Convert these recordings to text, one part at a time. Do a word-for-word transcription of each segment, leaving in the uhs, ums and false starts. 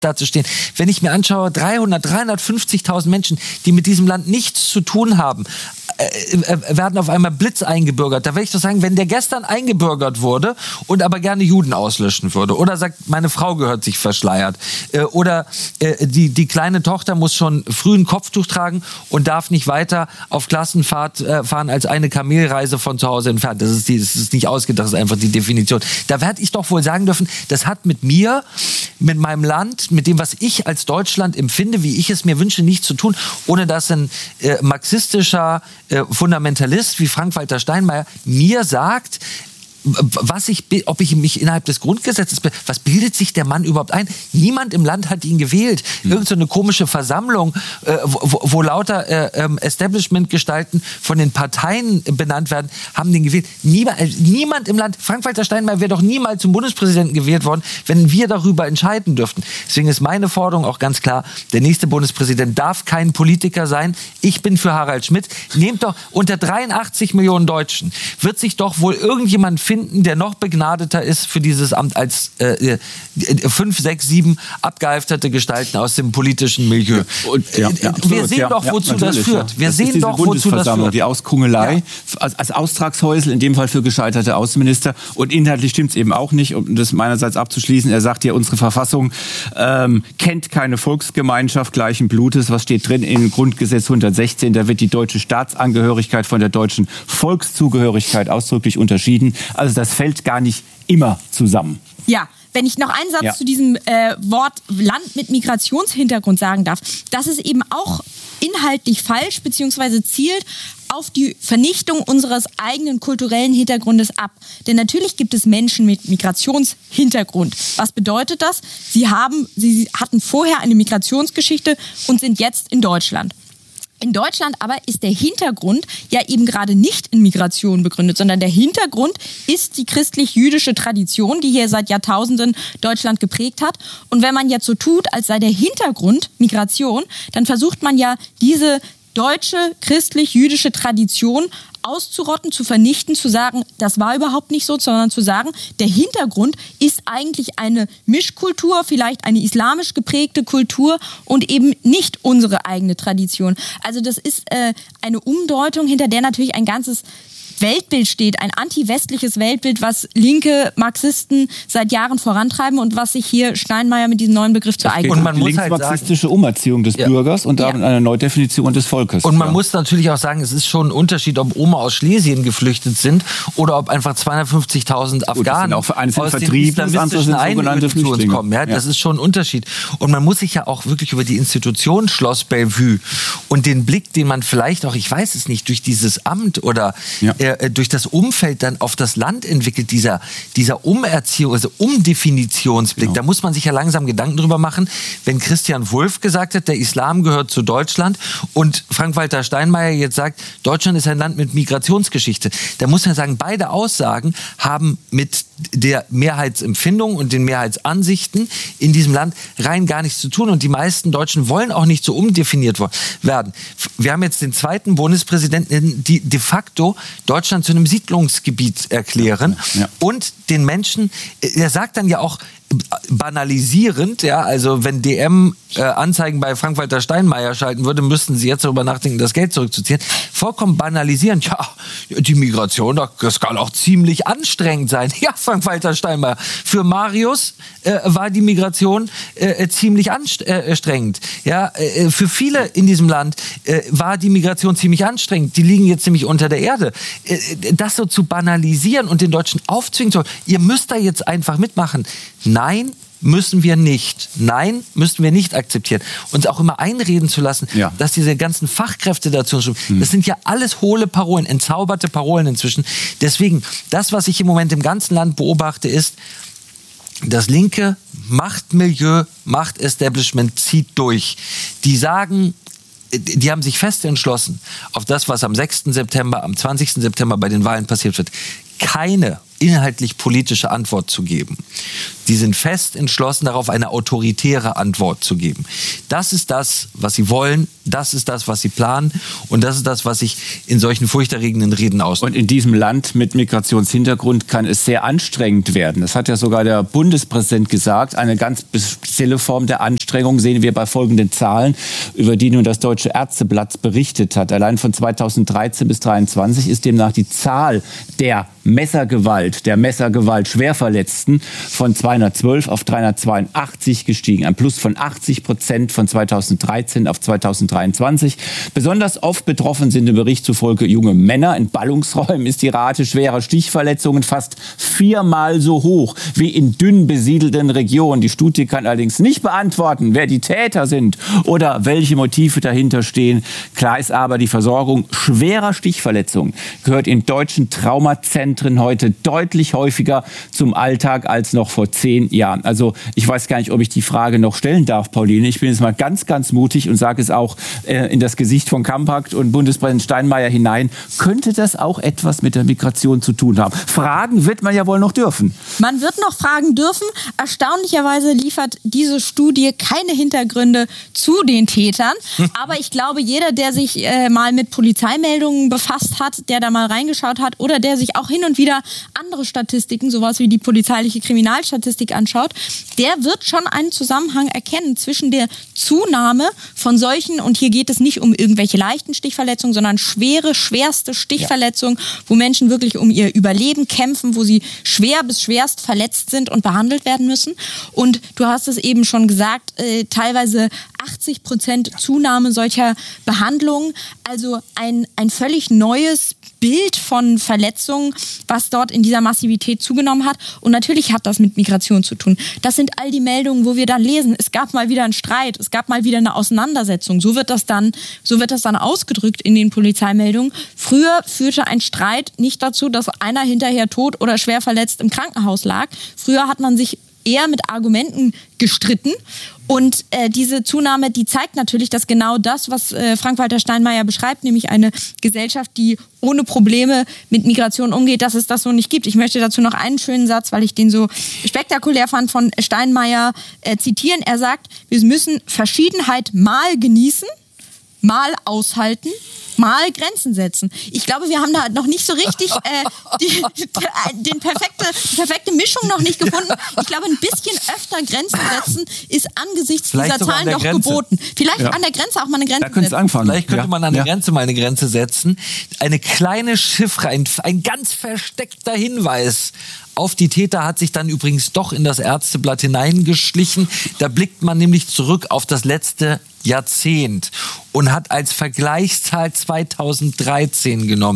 dazustehen. Wenn ich mir anschaue, dreihundert, dreihundertfünfzigtausend Menschen, die mit diesem Land nichts zu tun haben, äh, äh, werden auf einmal Blitz eingebürgert. Da will ich doch sagen, wenn der gestern eingebürgert wurde und aber gerne Juden auslöschen würde oder sagt, meine Frau gehört sich verschleiert äh, oder äh, die, die kleine Tochter muss schon früh ein Kopftuch tragen und darf nicht weiter auf Klassenfahrt äh, fahren als eine Kamelreise von zu Hause entfernt. Das ist, die, das ist nicht ausgedacht, das ist einfach die Definition. Da werde ich doch wohl sagen dürfen, das hat mit mir, mit meinem Land, mit dem, was ich als Deutschland empfinde, wie ich es mir wünsche, nichts zu tun, ohne dass ein äh, marxistischer äh, Fundamentalist wie Frank-Walter Steinmeier mir sagt, was ich, ob ich mich innerhalb des Grundgesetzes, was bildet sich der Mann überhaupt ein? Niemand im Land hat ihn gewählt. Irgend so eine komische Versammlung, äh, wo, wo lauter äh, Establishment-Gestalten von den Parteien benannt werden, haben den gewählt. Niemand, äh, niemand im Land, Frank-Walter Steinmeier wäre doch niemals zum Bundespräsidenten gewählt worden, wenn wir darüber entscheiden dürften. Deswegen ist meine Forderung auch ganz klar, der nächste Bundespräsident darf kein Politiker sein. Ich bin für Harald Schmidt. Nehmt doch, unter dreiundachtzig Millionen Deutschen wird sich doch wohl irgendjemand finden, finden, der noch begnadeter ist für dieses Amt als äh, fünf, sechs, sieben abgehalfterte Gestalten aus dem politischen Milieu. Und, ja, ja, wir sehen ja, doch, wozu ja, das führt. Wir das sehen doch, wozu das führt. Die Auskungelei ja. als, als Austragshäusel, in dem Fall für gescheiterte Außenminister. Und inhaltlich stimmt es eben auch nicht, um das meinerseits abzuschließen. Er sagt ja, unsere Verfassung ähm, kennt keine Volksgemeinschaft gleichen Blutes. Was steht drin im Grundgesetz hundertsechzehn? Da wird die deutsche Staatsangehörigkeit von der deutschen Volkszugehörigkeit ausdrücklich unterschieden. Also das fällt gar nicht immer zusammen. Ja, wenn ich noch einen Satz ja. zu diesem äh, Wort Land mit Migrationshintergrund sagen darf. Das ist eben auch inhaltlich falsch, beziehungsweise zielt auf die Vernichtung unseres eigenen kulturellen Hintergrundes ab. Denn natürlich gibt es Menschen mit Migrationshintergrund. Was bedeutet das? Sie haben, sie hatten vorher eine Migrationsgeschichte und sind jetzt in Deutschland. In Deutschland aber ist der Hintergrund ja eben gerade nicht in Migration begründet, sondern der Hintergrund ist die christlich-jüdische Tradition, die hier seit Jahrtausenden Deutschland geprägt hat. Und wenn man jetzt so tut, als sei der Hintergrund Migration, dann versucht man ja diese deutsche christlich-jüdische Tradition auszurotten, zu vernichten, zu sagen, das war überhaupt nicht so, sondern zu sagen, der Hintergrund ist eigentlich eine Mischkultur, vielleicht eine islamisch geprägte Kultur und eben nicht unsere eigene Tradition. Also das ist äh, eine Umdeutung, hinter der natürlich ein ganzes Weltbild steht, ein anti-westliches Weltbild, was linke Marxisten seit Jahren vorantreiben und was sich hier Steinmeier mit diesem neuen Begriff zu eigen hat. Und man muss halt linksmarxistische Umerziehung des ja. Bürgers und damit ja. eine Neudefinition des Volkes. Und man ja. muss natürlich auch sagen, es ist schon ein Unterschied, ob Oma aus Schlesien geflüchtet sind oder ob einfach zweihundertfünfzigtausend Afghanen auch aus den islamistischen Einrichtungen zu uns kommen. Ja, das ja. ist schon ein Unterschied. Und man muss sich ja auch wirklich über die Institution Schloss Bellevue und den Blick, den man vielleicht auch, ich weiß es nicht, durch dieses Amt oder ja. äh, durch das Umfeld dann auf das Land entwickelt, dieser, dieser Umerziehung, also Umdefinitionsblick. Genau. Da muss man sich ja langsam Gedanken drüber machen, wenn Christian Wulff gesagt hat, der Islam gehört zu Deutschland und Frank-Walter Steinmeier jetzt sagt, Deutschland ist ein Land mit Migrationsgeschichte. Da muss man sagen, beide Aussagen haben mit der Mehrheitsempfindung und den Mehrheitsansichten in diesem Land rein gar nichts zu tun. Und die meisten Deutschen wollen auch nicht so umdefiniert werden. Wir haben jetzt den zweiten Bundespräsidenten, die de facto Deutschland zu einem Siedlungsgebiet erklären ja, ja. und den Menschen, er sagt dann ja auch banalisierend, ja, also wenn D M äh, Anzeigen bei Frank-Walter Steinmeier schalten würde, müssten sie jetzt darüber nachdenken, das Geld zurückzuziehen. Vollkommen banalisierend, ja, die Migration, das kann auch ziemlich anstrengend sein. Ja, Frank-Walter Steinmeier. Für Marius äh, war die Migration äh, ziemlich anstrengend. Ja, äh, für viele in diesem Land äh, war die Migration ziemlich anstrengend. Die liegen jetzt nämlich unter der Erde. Äh, das so zu banalisieren und den Deutschen aufzwingen zu, ihr müsst da jetzt einfach mitmachen. Nein, müssen wir nicht. Nein, müssen wir nicht akzeptieren. Uns auch immer einreden zu lassen, ja. dass diese ganzen Fachkräfte dazu, hm. das sind ja alles hohle Parolen, entzauberte Parolen inzwischen. Deswegen, das, was ich im Moment im ganzen Land beobachte, ist, das linke Machtmilieu, Machtestablishment zieht durch. Die sagen, die haben sich fest entschlossen auf das, was am sechsten September, am zwanzigsten September bei den Wahlen passiert wird. Keine inhaltlich politische Antwort zu geben. Die sind fest entschlossen darauf, eine autoritäre Antwort zu geben. Das ist das, was sie wollen, das ist das, was sie planen und das ist das, was sich in solchen furchterregenden Reden ausdrückt. Und in diesem Land mit Migrationshintergrund kann es sehr anstrengend werden. Das hat ja sogar der Bundespräsident gesagt. Eine ganz spezielle Form der Anstrengung sehen wir bei folgenden Zahlen, über die nun das Deutsche Ärzteblatt berichtet hat. Allein von zweitausenddreizehn bis zweitausenddreiundzwanzig ist demnach die Zahl der Messergewalt, der Messergewalt-Schwerverletzten von zweihundertzwölf auf dreihundertzweiundachtzig gestiegen. Ein Plus von achtzig Prozent von zweitausenddreizehn auf zweitausenddreiundzwanzig. Besonders oft betroffen sind im Bericht zufolge junge Männer. In Ballungsräumen ist die Rate schwerer Stichverletzungen fast viermal so hoch wie in dünn besiedelten Regionen. Die Studie kann allerdings nicht beantworten, wer die Täter sind oder welche Motive dahinter stehen. Klar ist aber, die Versorgung schwerer Stichverletzungen gehört in deutschen Traumazentren heute deutlich häufiger zum Alltag als noch vor zehn Jahren. Also ich weiß gar nicht, ob ich die Frage noch stellen darf, Pauline. Ich bin jetzt mal ganz, ganz mutig und sage es auch äh, in das Gesicht von Kampert und Bundespräsident Steinmeier hinein. Könnte das auch etwas mit der Migration zu tun haben? Fragen wird man ja wohl noch dürfen. Man wird noch fragen dürfen. Erstaunlicherweise liefert diese Studie keine Hintergründe zu den Tätern. Aber ich glaube, jeder, der sich äh, mal mit Polizeimeldungen befasst hat, der da mal reingeschaut hat oder der sich auch hin und wieder andere Statistiken, sowas wie die polizeiliche Kriminalstatistik anschaut, der wird schon einen Zusammenhang erkennen zwischen der Zunahme von solchen, und hier geht es nicht um irgendwelche leichten Stichverletzungen, sondern schwere, schwerste Stichverletzungen, ja, wo Menschen wirklich um ihr Überleben kämpfen, wo sie schwer bis schwerst verletzt sind und behandelt werden müssen. Und du hast es eben schon gesagt, äh, teilweise achtzig Prozent Zunahme solcher Behandlungen, also ein, ein völlig neues Bild von Verletzungen, was dort in dieser Massivität zugenommen hat. Und natürlich hat das mit Migration zu tun. Das sind all die Meldungen, wo wir dann lesen, es gab mal wieder einen Streit, es gab mal wieder eine Auseinandersetzung. So wird das dann, so wird das dann ausgedrückt in den Polizeimeldungen. Früher führte ein Streit nicht dazu, dass einer hinterher tot oder schwer verletzt im Krankenhaus lag. Früher hat man sich eher mit Argumenten gestritten. Und äh, diese Zunahme, die zeigt natürlich, dass genau das, was äh, Frank-Walter Steinmeier beschreibt, nämlich eine Gesellschaft, die ohne Probleme mit Migration umgeht, dass es das so nicht gibt. Ich möchte dazu noch einen schönen Satz, weil ich den so spektakulär fand, von Steinmeier äh, zitieren. Er sagt, wir müssen Verschiedenheit mal genießen, mal aushalten, mal Grenzen setzen. Ich glaube, wir haben da noch nicht so richtig äh, die, die, den perfekte, die perfekte Mischung noch nicht gefunden. Ich glaube, ein bisschen öfter Grenzen setzen ist angesichts Vielleicht dieser Zahlen doch Grenze. geboten. Vielleicht ja. an der Grenze auch mal eine Grenze da setzen. Anfangen. Vielleicht könnte ja. man an der ja. Grenze mal eine Grenze setzen. Eine kleine Chiffre, ein, ein ganz versteckter Hinweis auf die Täter hat sich dann übrigens doch in das Ärzteblatt hineingeschlichen. Da blickt man nämlich zurück auf das letzte Jahrzehnt und hat als Vergleichszahl zweitausenddreizehn genommen.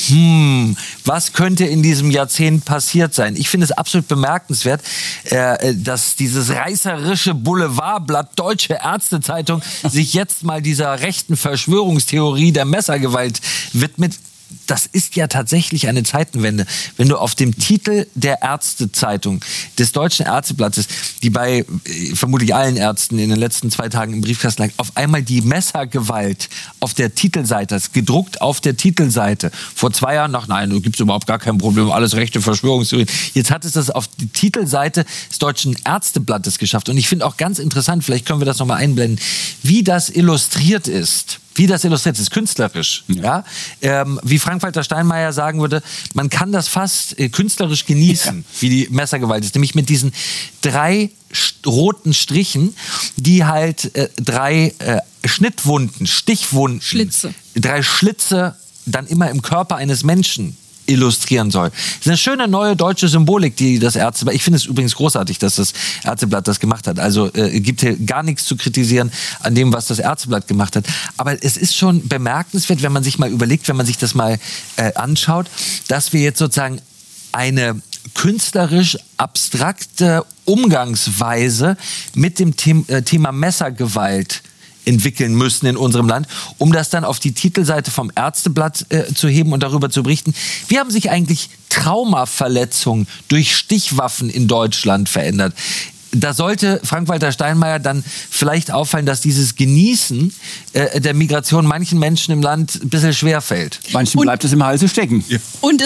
Hm, was könnte in diesem Jahrzehnt passiert sein? Ich finde es absolut bemerkenswert, äh, dass dieses reißerische Boulevardblatt Deutsche Ärztezeitung sich jetzt mal dieser rechten Verschwörungstheorie der Messergewalt widmet. Das ist ja tatsächlich eine Zeitenwende. Wenn du auf dem Titel der Ärztezeitung des Deutschen Ärzteblattes, die bei äh, vermutlich allen Ärzten in den letzten zwei Tagen im Briefkasten lag, auf einmal die Messergewalt auf der Titelseite, das gedruckt auf der Titelseite, vor zwei Jahren noch, nein, da gibt es überhaupt gar kein Problem, alles rechte Verschwörungstheorien. Jetzt hat es das auf die Titelseite des Deutschen Ärzteblattes geschafft. Und ich finde auch ganz interessant, vielleicht können wir das nochmal einblenden, wie das illustriert ist. Wie das illustriert ist, künstlerisch. Ja. Ja? Ähm, wie Frank-Walter Steinmeier sagen würde, man kann das fast äh, künstlerisch genießen, ja, wie die Messergewalt ist. Nämlich mit diesen drei st- roten Strichen, die halt äh, drei äh, Schnittwunden, Stichwunden, Schlitze. drei Schlitze dann immer im Körper eines Menschen illustrieren soll. Das ist eine schöne neue deutsche Symbolik, die das Ärzteblatt, ich finde es übrigens großartig, dass das Ärzteblatt das gemacht hat. Also äh, gibt hier gar nichts zu kritisieren an dem, was das Ärzteblatt gemacht hat. Aber es ist schon bemerkenswert, wenn man sich mal überlegt, wenn man sich das mal äh, anschaut, dass wir jetzt sozusagen eine künstlerisch abstrakte Umgangsweise mit dem The- äh, Thema Messergewalt entwickeln müssen in unserem Land, um das dann auf die Titelseite vom Ärzteblatt äh, zu heben und darüber zu berichten. Wie haben sich eigentlich Traumaverletzungen durch Stichwaffen in Deutschland verändert? Da sollte Frank-Walter Steinmeier dann vielleicht auffallen, dass dieses Genießen äh, der Migration manchen Menschen im Land ein bisschen schwerfällt. Manchen bleibt es im Halse stecken. Ja. Und es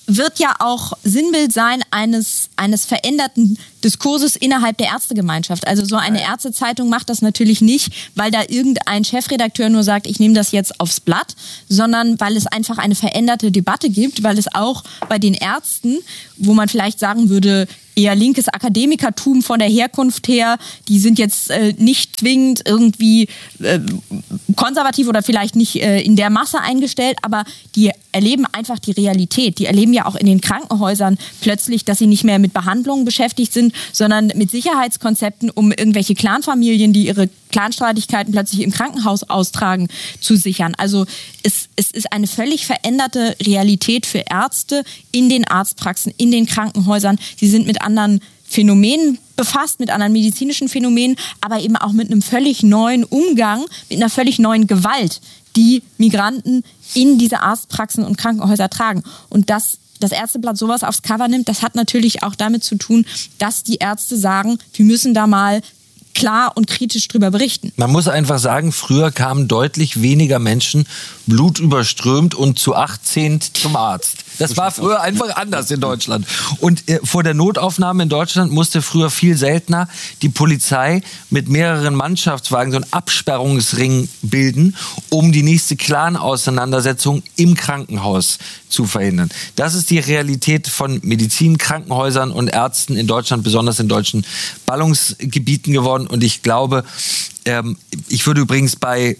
wird ja auch Sinnbild sein eines, eines veränderten Diskurses innerhalb der Ärztegemeinschaft. Also so eine Ärztezeitung macht das natürlich nicht, weil da irgendein Chefredakteur nur sagt, ich nehme das jetzt aufs Blatt, sondern weil es einfach eine veränderte Debatte gibt, weil es auch bei den Ärzten, wo man vielleicht sagen würde, eher linkes Akademikertum von der Herkunft her, die sind jetzt äh, nicht zwingend irgendwie äh, konservativ oder vielleicht nicht äh, in der Masse eingestellt, aber die erleben einfach die Realität. Die erleben ja auch in den Krankenhäusern plötzlich, dass sie nicht mehr mit Behandlungen beschäftigt sind, sondern mit Sicherheitskonzepten, um irgendwelche Clanfamilien, die ihre Clanstreitigkeiten plötzlich im Krankenhaus austragen, zu sichern. Also es, es ist eine völlig veränderte Realität für Ärzte in den Arztpraxen, in den Krankenhäusern. Sie sind mit anderen Phänomenen befasst, mit anderen medizinischen Phänomenen, aber eben auch mit einem völlig neuen Umgang, mit einer völlig neuen Gewalt, die Migranten in diese Arztpraxen und Krankenhäuser tragen. Und das das Ärzteblatt sowas aufs Cover nimmt, das hat natürlich auch damit zu tun, dass die Ärzte sagen, wir müssen da mal klar und kritisch drüber berichten. Man muss einfach sagen, früher kamen deutlich weniger Menschen blutüberströmt und zu achtzehnt zum Arzt. Das war früher einfach anders in Deutschland. Und äh, vor der Notaufnahme in Deutschland musste früher viel seltener die Polizei mit mehreren Mannschaftswagen so einen Absperrungsring bilden, um die nächste Clan-Auseinandersetzung im Krankenhaus zu verhindern. Das ist die Realität von Medizin, Krankenhäusern und Ärzten in Deutschland, besonders in deutschen Ballungsgebieten geworden. Und ich glaube, ähm, ich würde übrigens bei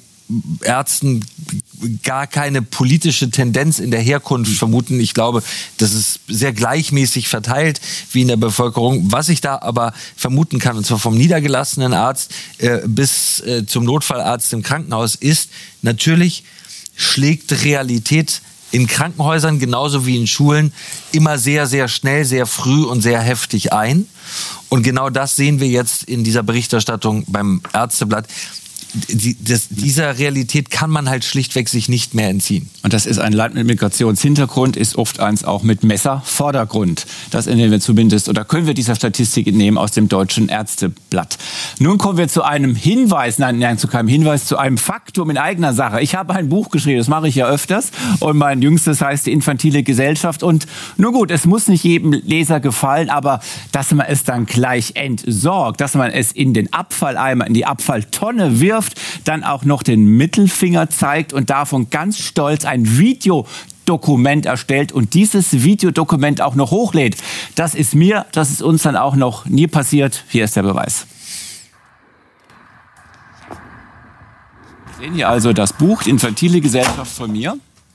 Ärzten gar keine politische Tendenz in der Herkunft vermuten. Ich glaube, das ist sehr gleichmäßig verteilt wie in der Bevölkerung. Was ich da aber vermuten kann, und zwar vom niedergelassenen Arzt äh, bis äh, zum Notfallarzt im Krankenhaus, ist, natürlich schlägt Realität in Krankenhäusern genauso wie in Schulen immer sehr, sehr schnell, sehr früh und sehr heftig ein. Und genau das sehen wir jetzt in dieser Berichterstattung beim Ärzteblatt. Die, das, dieser Realität kann man halt schlichtweg sich nicht mehr entziehen. Und das ist ein Land mit Migrationshintergrund, ist oft eins auch mit Messervordergrund. Das entnehmen wir zumindest, oder können wir dieser Statistik entnehmen aus dem Deutschen Ärzteblatt. Nun kommen wir zu einem Hinweis, nein, nein, zu keinem Hinweis, zu einem Faktum in eigener Sache. Ich habe ein Buch geschrieben, das mache ich ja öfters, und mein jüngstes heißt Die infantile Gesellschaft. Und nun gut, es muss nicht jedem Leser gefallen, aber dass man es dann gleich entsorgt, dass man es in den Abfalleimer, in die Abfalltonne wirft, dann auch noch den Mittelfinger zeigt und davon ganz stolz ein Videodokument erstellt und dieses Videodokument auch noch hochlädt. Das ist mir, das ist uns dann auch noch nie passiert. Hier ist der Beweis. Wir sehen hier also das Buch Die infantile Gesellschaft von mir.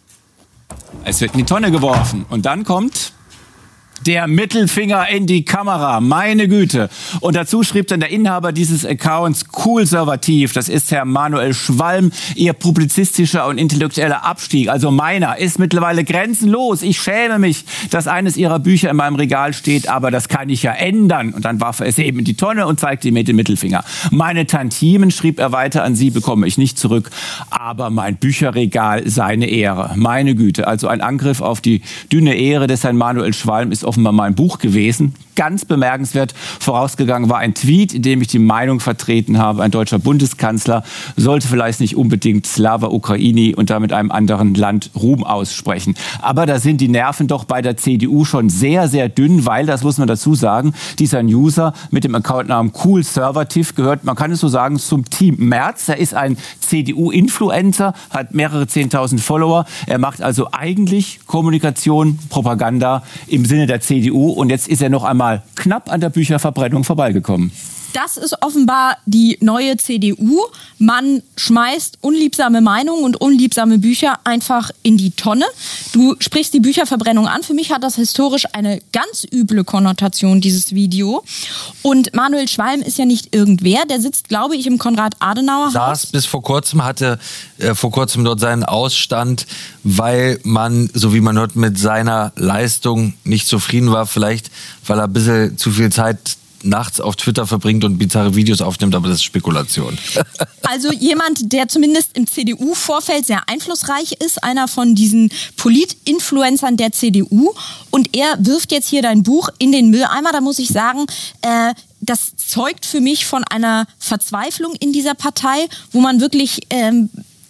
Es wird in die Tonne geworfen und dann kommt der Mittelfinger in die Kamera, meine Güte. Und dazu schrieb dann der Inhaber dieses Accounts, konservativ, das ist Herr Manuel Schwalm, Ihr publizistischer und intellektueller Abstieg, also meiner, ist mittlerweile grenzenlos. Ich schäme mich, dass eines Ihrer Bücher in meinem Regal steht, aber das kann ich ja ändern. Und dann warf er es eben in die Tonne und zeigte mir den Mittelfinger. Meine Tantiemen, schrieb er weiter, an Sie bekomme ich nicht zurück, aber mein Bücherregal seine Ehre. Meine Güte, also ein Angriff auf die dünne Ehre des Herrn Manuel Schwalm ist offenbar mein Buch gewesen. Ganz bemerkenswert. Vorausgegangen war ein Tweet, in dem ich die Meinung vertreten habe, ein deutscher Bundeskanzler sollte vielleicht nicht unbedingt Slava Ukraini und damit einem anderen Land Ruhm aussprechen. Aber da sind die Nerven doch bei der C D U schon sehr, sehr dünn, weil, das muss man dazu sagen, dieser User mit dem Accountnamen konservativ gehört, man kann es so sagen, zum Team Merz. Er ist ein C D U-Influencer, hat mehrere zehntausend Follower. Er macht also eigentlich Kommunikation, Propaganda im Sinne der C D U und jetzt ist er noch einmal knapp an der Bücherverbrennung vorbeigekommen. Das ist offenbar die neue C D U. Man schmeißt unliebsame Meinungen und unliebsame Bücher einfach in die Tonne. Du sprichst die Bücherverbrennung an. Für mich hat das historisch eine ganz üble Konnotation, dieses Video. Und Manuel Schwalm ist ja nicht irgendwer. Der sitzt, glaube ich, im Konrad-Adenauer-Haus. Saß bis vor kurzem, hatte äh, vor kurzem dort seinen Ausstand, weil man, so wie man hört, mit seiner Leistung nicht zufrieden war. Vielleicht, weil er ein bisschen zu viel Zeit nachts auf Twitter verbringt und bizarre Videos aufnimmt, aber das ist Spekulation. Also jemand, der zumindest im C D U-Vorfeld sehr einflussreich ist, einer von diesen Polit-Influencern der C D U, und er wirft jetzt hier dein Buch in den Mülleimer. Da muss ich sagen, äh, das zeugt für mich von einer Verzweiflung in dieser Partei, wo man wirklich ähm,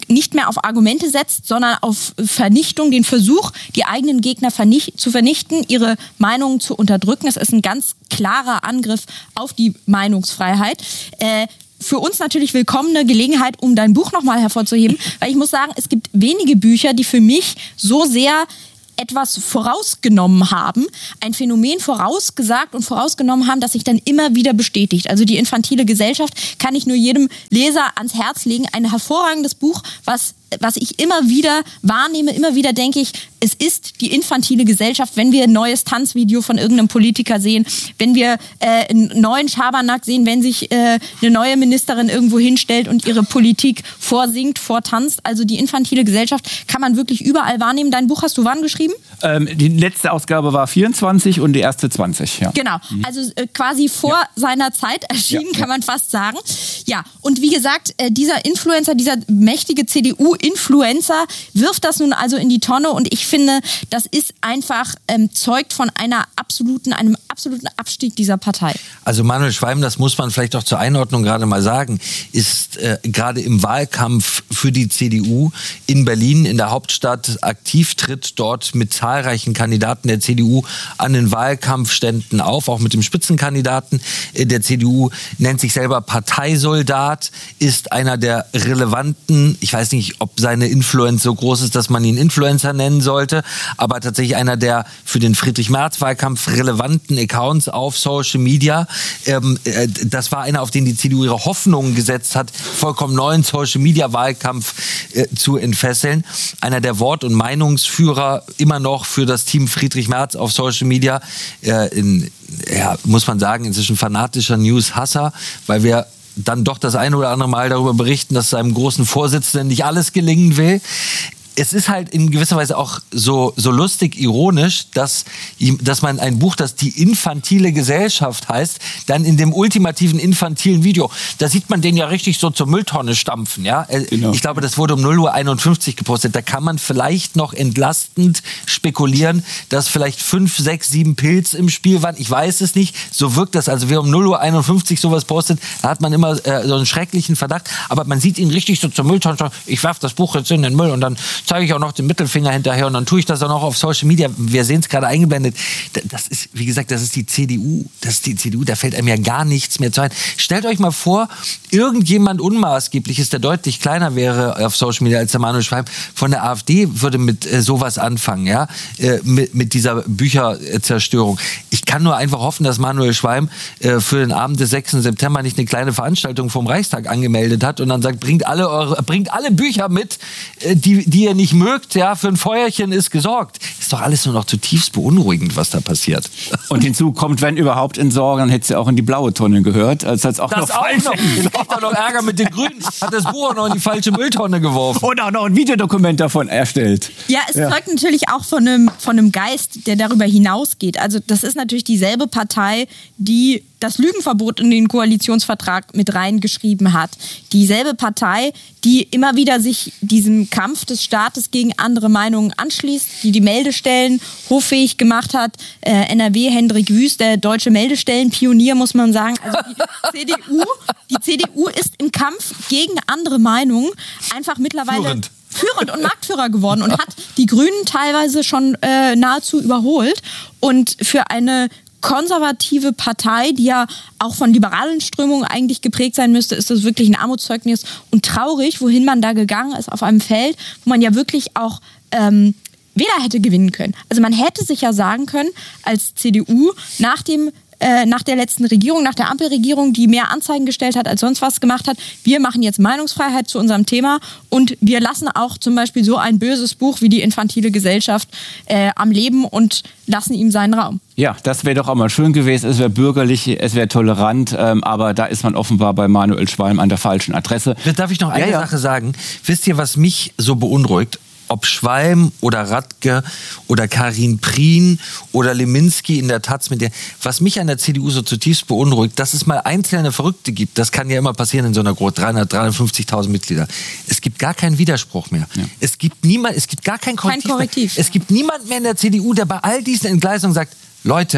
nicht mehr auf Argumente setzt, sondern auf Vernichtung, den Versuch, die eigenen Gegner vernicht- zu vernichten, ihre Meinungen zu unterdrücken. Es ist ein ganz klarer Angriff auf die Meinungsfreiheit. Äh, Für uns natürlich willkommene Gelegenheit, um dein Buch nochmal hervorzuheben, weil ich muss sagen, es gibt wenige Bücher, die für mich so sehr etwas vorausgenommen haben, ein Phänomen vorausgesagt und vorausgenommen haben, das sich dann immer wieder bestätigt. Also die infantile Gesellschaft kann ich nur jedem Leser ans Herz legen. Ein hervorragendes Buch, was was ich immer wieder wahrnehme, immer wieder denke ich, es ist die infantile Gesellschaft, wenn wir ein neues Tanzvideo von irgendeinem Politiker sehen, wenn wir äh, einen neuen Schabernack sehen, wenn sich äh, eine neue Ministerin irgendwo hinstellt und ihre Politik vorsingt, vortanzt. Also die infantile Gesellschaft kann man wirklich überall wahrnehmen. Dein Buch hast du wann geschrieben? Ähm, die letzte Ausgabe war vierundzwanzig und die erste zwanzig. Ja. Genau, also äh, quasi vor ja. seiner Zeit erschienen, ja. kann man fast sagen. Ja, und wie gesagt, äh, dieser Influencer, dieser mächtige C D U Influencer wirft das nun also in die Tonne und ich finde, das ist einfach ähm, zeugt von einer absoluten, einem absoluten Abstieg dieser Partei. Also Manuel Schwalm, das muss man vielleicht auch zur Einordnung gerade mal sagen, ist äh, gerade im Wahlkampf für die C D U in Berlin, in der Hauptstadt, aktiv, tritt dort mit zahlreichen Kandidaten der C D U an den Wahlkampfständen auf, auch mit dem Spitzenkandidaten der C D U, nennt sich selber Parteisoldat, ist einer der relevanten, ich weiß nicht, ob seine Influenz so groß ist, dass man ihn Influencer nennen sollte, aber tatsächlich einer der für den Friedrich-Merz-Wahlkampf relevanten Accounts auf Social Media. Ähm, äh, das war einer, auf den die C D U ihre Hoffnungen gesetzt hat, vollkommen neuen Social-Media-Wahlkampf äh, zu entfesseln. Einer der Wort- und Meinungsführer immer noch für das Team Friedrich Merz auf Social Media. Äh, in, ja, muss man sagen, inzwischen fanatischer News-Hasser, weil wir dann doch das eine oder andere Mal darüber berichten, dass seinem großen Vorsitzenden nicht alles gelingen will. Es ist halt in gewisser Weise auch so, so lustig, ironisch, dass, dass man ein Buch, das die infantile Gesellschaft heißt, dann in dem ultimativen infantilen Video, da sieht man den ja richtig so zur Mülltonne stampfen. Ja? Genau. Ich glaube, das wurde um null Uhr einundfünfzig gepostet. Da kann man vielleicht noch entlastend spekulieren, dass vielleicht fünf, sechs, sieben Pilz im Spiel waren. Ich weiß es nicht. So wirkt das. Also wer um null Uhr einundfünfzig sowas postet, da hat man immer äh, so einen schrecklichen Verdacht. Aber man sieht ihn richtig so zur Mülltonne. Ich werfe das Buch jetzt in den Müll und dann zeige ich auch noch den Mittelfinger hinterher und dann tue ich das auch noch auf Social Media. Wir sehen es gerade eingeblendet. Das ist, wie gesagt, das ist die C D U. Das ist die C D U, da fällt einem ja gar nichts mehr zu ein. Stellt euch mal vor, irgendjemand Unmaßgebliches, der deutlich kleiner wäre auf Social Media als der Manuel Schwalm, von der AfD würde mit äh, sowas anfangen, ja, äh, mit, mit dieser Bücherzerstörung. Ich kann nur einfach hoffen, dass Manuel Schwalm äh, für den Abend des sechsten September nicht eine kleine Veranstaltung vom Reichstag angemeldet hat und dann sagt, bringt alle eure, bringt alle Bücher mit, äh, die, die ihr nicht mögt, ja, für ein Feuerchen ist gesorgt. Ist doch alles nur noch zutiefst beunruhigend, was da passiert. Und hinzu kommt, wenn überhaupt entsorgen, dann hätte sie auch in die blaue Tonne gehört. Also hat's auch das noch auch falsch. noch. Es gibt doch noch Ärger mit den Grünen. Hat das Buch auch noch in die falsche Mülltonne geworfen. Und auch noch ein Videodokument davon erstellt. Ja, es ja. zeugt natürlich auch von einem, von einem Geist, der darüber hinausgeht. Also das ist natürlich dieselbe Partei, die das Lügenverbot in den Koalitionsvertrag mit reingeschrieben hat. Dieselbe Partei, die immer wieder sich diesem Kampf des Staates gegen andere Meinungen anschließt, die die Meldestellen hoffähig gemacht hat. Äh, N R W, Hendrik Wüst, der deutsche Meldestellenpionier, muss man sagen. Also die C D U, die C D U ist im Kampf gegen andere Meinungen einfach mittlerweile Führend. führend und Marktführer geworden und hat die Grünen teilweise schon äh, nahezu überholt. Und für eine konservative Partei, die ja auch von liberalen Strömungen eigentlich geprägt sein müsste, ist das wirklich ein Armutszeugnis und traurig, wohin man da gegangen ist auf einem Feld, wo man ja wirklich auch ähm, Wähler hätte gewinnen können. Also man hätte sich ja sagen können, als C D U nach dem äh, nach der letzten Regierung, nach der Ampelregierung, die mehr Anzeigen gestellt hat, als sonst was gemacht hat, wir machen jetzt Meinungsfreiheit zu unserem Thema und wir lassen auch zum Beispiel so ein böses Buch wie die infantile Gesellschaft äh, am Leben und lassen ihm seinen Raum. Ja, das wäre doch auch mal schön gewesen. Es wäre bürgerlich, es wäre tolerant, ähm, aber da ist man offenbar bei Manuel Schwalm an der falschen Adresse. Darf ich noch eine ja, ja. Sache sagen? Wisst ihr, was mich so beunruhigt? Ob Schwalm oder Radke oder Karin Prien oder Leminski in der Taz mit der, was mich an der C D U so zutiefst beunruhigt, dass es mal einzelne Verrückte gibt, das kann ja immer passieren in so einer Gruppe, dreihundert, dreihundertfünfzigtausend Mitglieder. Es gibt gar keinen Widerspruch mehr. Ja. Es gibt niemand, es gibt gar kein Korrektiv. Kein Korrektiv. Es gibt niemanden mehr in der C D U, der bei all diesen Entgleisungen sagt, Leute,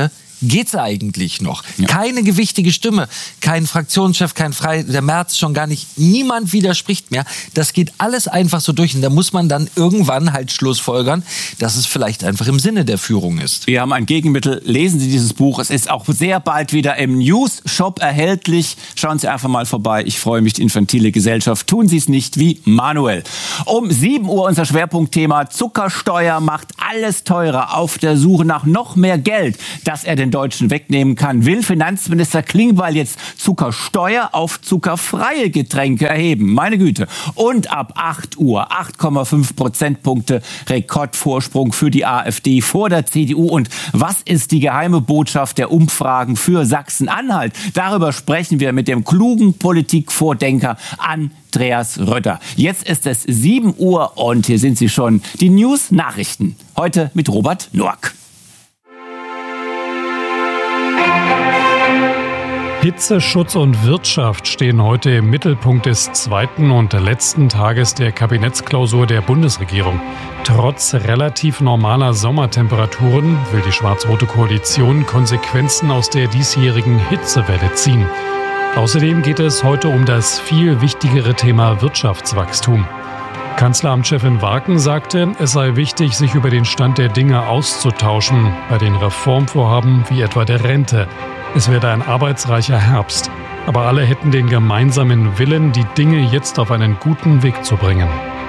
geht's eigentlich noch? Ja. Keine gewichtige Stimme, kein Fraktionschef, kein Frei, der Merz schon gar nicht, niemand widerspricht mehr. Das geht alles einfach so durch und da muss man dann irgendwann halt schlussfolgern, dass es vielleicht einfach im Sinne der Führung ist. Wir haben ein Gegenmittel. Lesen Sie dieses Buch. Es ist auch sehr bald wieder im News-Shop erhältlich. Schauen Sie einfach mal vorbei. Ich freue mich, die infantile Gesellschaft. Tun Sie es nicht wie Manuel. Um sieben Uhr unser Schwerpunktthema Zuckersteuer macht alles teurer. Auf der Suche nach noch mehr Geld, das er den Deutschen wegnehmen kann, will Finanzminister Klingbeil jetzt Zuckersteuer auf zuckerfreie Getränke erheben. Meine Güte. Und ab acht Uhr acht Komma fünf Prozentpunkte Rekordvorsprung für die AfD vor der C D U. Und was ist die geheime Botschaft der Umfragen für Sachsen-Anhalt? Darüber sprechen wir mit dem klugen Politikvordenker Andreas Rötter. Jetzt ist es sieben Uhr und hier sind sie schon, die News-Nachrichten. Heute mit Robert Noack. Hitze, Schutz und Wirtschaft stehen heute im Mittelpunkt des zweiten und letzten Tages der Kabinettsklausur der Bundesregierung. Trotz relativ normaler Sommertemperaturen will die schwarz-rote Koalition Konsequenzen aus der diesjährigen Hitzewelle ziehen. Außerdem geht es heute um das viel wichtigere Thema Wirtschaftswachstum. Kanzleramtschefin Warken sagte, es sei wichtig, sich über den Stand der Dinge auszutauschen, bei den Reformvorhaben wie etwa der Rente. Es werde ein arbeitsreicher Herbst, aber alle hätten den gemeinsamen Willen, die Dinge jetzt auf einen guten Weg zu bringen.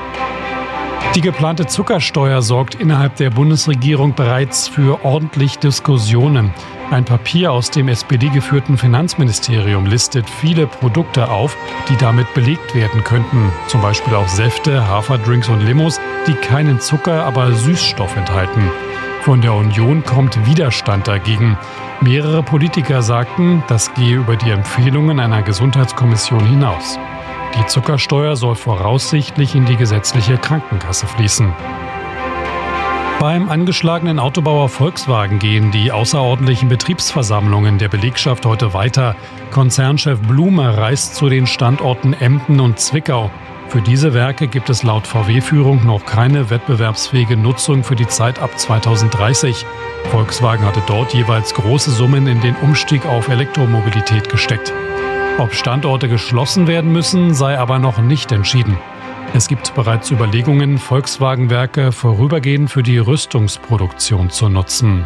Die geplante Zuckersteuer sorgt innerhalb der Bundesregierung bereits für ordentlich Diskussionen. Ein Papier aus dem S P D-geführten Finanzministerium listet viele Produkte auf, die damit belegt werden könnten. Zum Beispiel auch Säfte, Haferdrinks und Limos, die keinen Zucker, aber Süßstoff enthalten. Von der Union kommt Widerstand dagegen. Mehrere Politiker sagten, das gehe über die Empfehlungen einer Gesundheitskommission hinaus. Die Zuckersteuer soll voraussichtlich in die gesetzliche Krankenkasse fließen. Beim angeschlagenen Autobauer Volkswagen gehen die außerordentlichen Betriebsversammlungen der Belegschaft heute weiter. Konzernchef Blume reist zu den Standorten Emden und Zwickau. Für diese Werke gibt es laut V W-Führung noch keine wettbewerbsfähige Nutzung für die Zeit ab zweitausenddreißig. Volkswagen hatte dort jeweils große Summen in den Umstieg auf Elektromobilität gesteckt. Ob Standorte geschlossen werden müssen, sei aber noch nicht entschieden. Es gibt bereits Überlegungen, Volkswagen-Werke vorübergehend für die Rüstungsproduktion zu nutzen.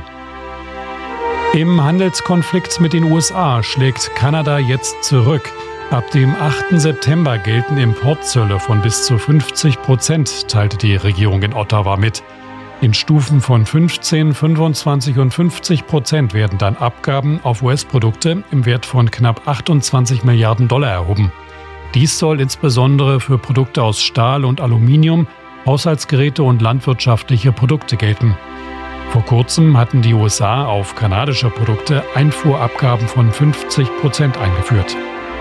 Im Handelskonflikt mit den U S A schlägt Kanada jetzt zurück. Ab dem achten September gelten Importzölle von bis zu fünfzig Prozent, teilte die Regierung in Ottawa mit. In Stufen von fünfzehn, fünfundzwanzig und fünfzig Prozent werden dann Abgaben auf U S-Produkte im Wert von knapp achtundzwanzig Milliarden Dollar erhoben. Dies soll insbesondere für Produkte aus Stahl und Aluminium, Haushaltsgeräte und landwirtschaftliche Produkte gelten. Vor kurzem hatten die U S A auf kanadische Produkte Einfuhrabgaben von fünfzig Prozent eingeführt.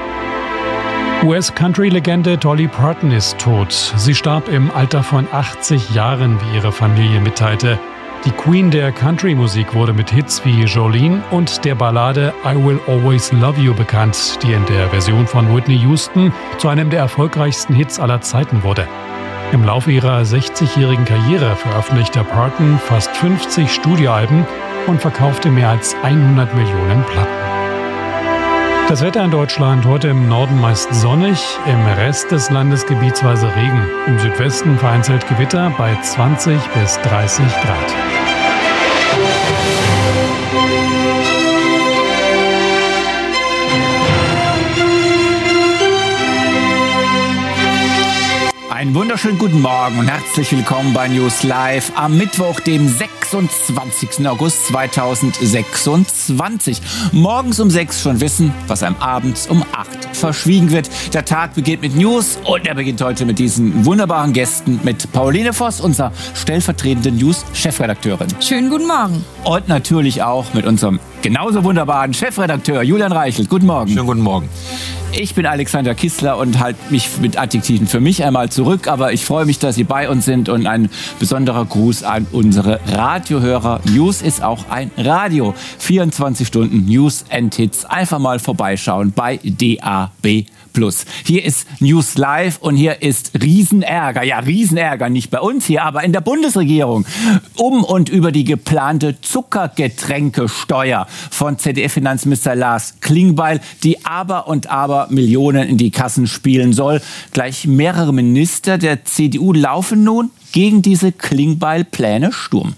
U S-Country-Legende Dolly Parton ist tot. Sie starb im Alter von achtzig Jahren, wie ihre Familie mitteilte. Die Queen der Country-Musik wurde mit Hits wie Jolene und der Ballade I Will Always Love You bekannt, die in der Version von Whitney Houston zu einem der erfolgreichsten Hits aller Zeiten wurde. Im Laufe ihrer sechzigjährigen Karriere veröffentlichte Parton fast fünfzig Studioalben und verkaufte mehr als hundert Millionen Platten. Das Wetter in Deutschland heute im Norden meist sonnig, im Rest des Landes gebietsweise Regen. Im Südwesten vereinzelt Gewitter bei zwanzig bis dreißig Grad. Einen wunderschönen guten Morgen und herzlich willkommen bei News Live am Mittwoch, dem sechsundzwanzigsten August zweitausendsechsundzwanzig. Morgens um sechs schon wissen, was einem abends um acht verschwiegen wird. Der Tag beginnt mit News und er beginnt heute mit diesen wunderbaren Gästen, mit Pauline Voss, unserer stellvertretenden News-Chefredakteurin. Schönen guten Morgen. Und natürlich auch mit unserem genauso wunderbaren Chefredakteur Julian Reichelt. Guten Morgen. Schönen guten Morgen. Ich bin Alexander Kissler und halte mich mit Adjektiven für mich einmal zurück, aber ich freue mich, dass Sie bei uns sind und ein besonderer Gruß an unsere Radiohörer. News ist auch ein Radio. vierundzwanzig Stunden News and Hits. Einfach mal vorbeischauen bei D A B Plus. Hier ist News Live und hier ist Riesenärger. Ja, Riesenärger, nicht bei uns hier, aber in der Bundesregierung. Um und über die geplante Zuckergetränkesteuer von Z D F-Finanzminister Lars Klingbeil, die aber und aber Millionen in die Kassen spielen soll. Gleich mehrere Minister der C D U laufen nun gegen diese Klingbeil-Pläne Sturm.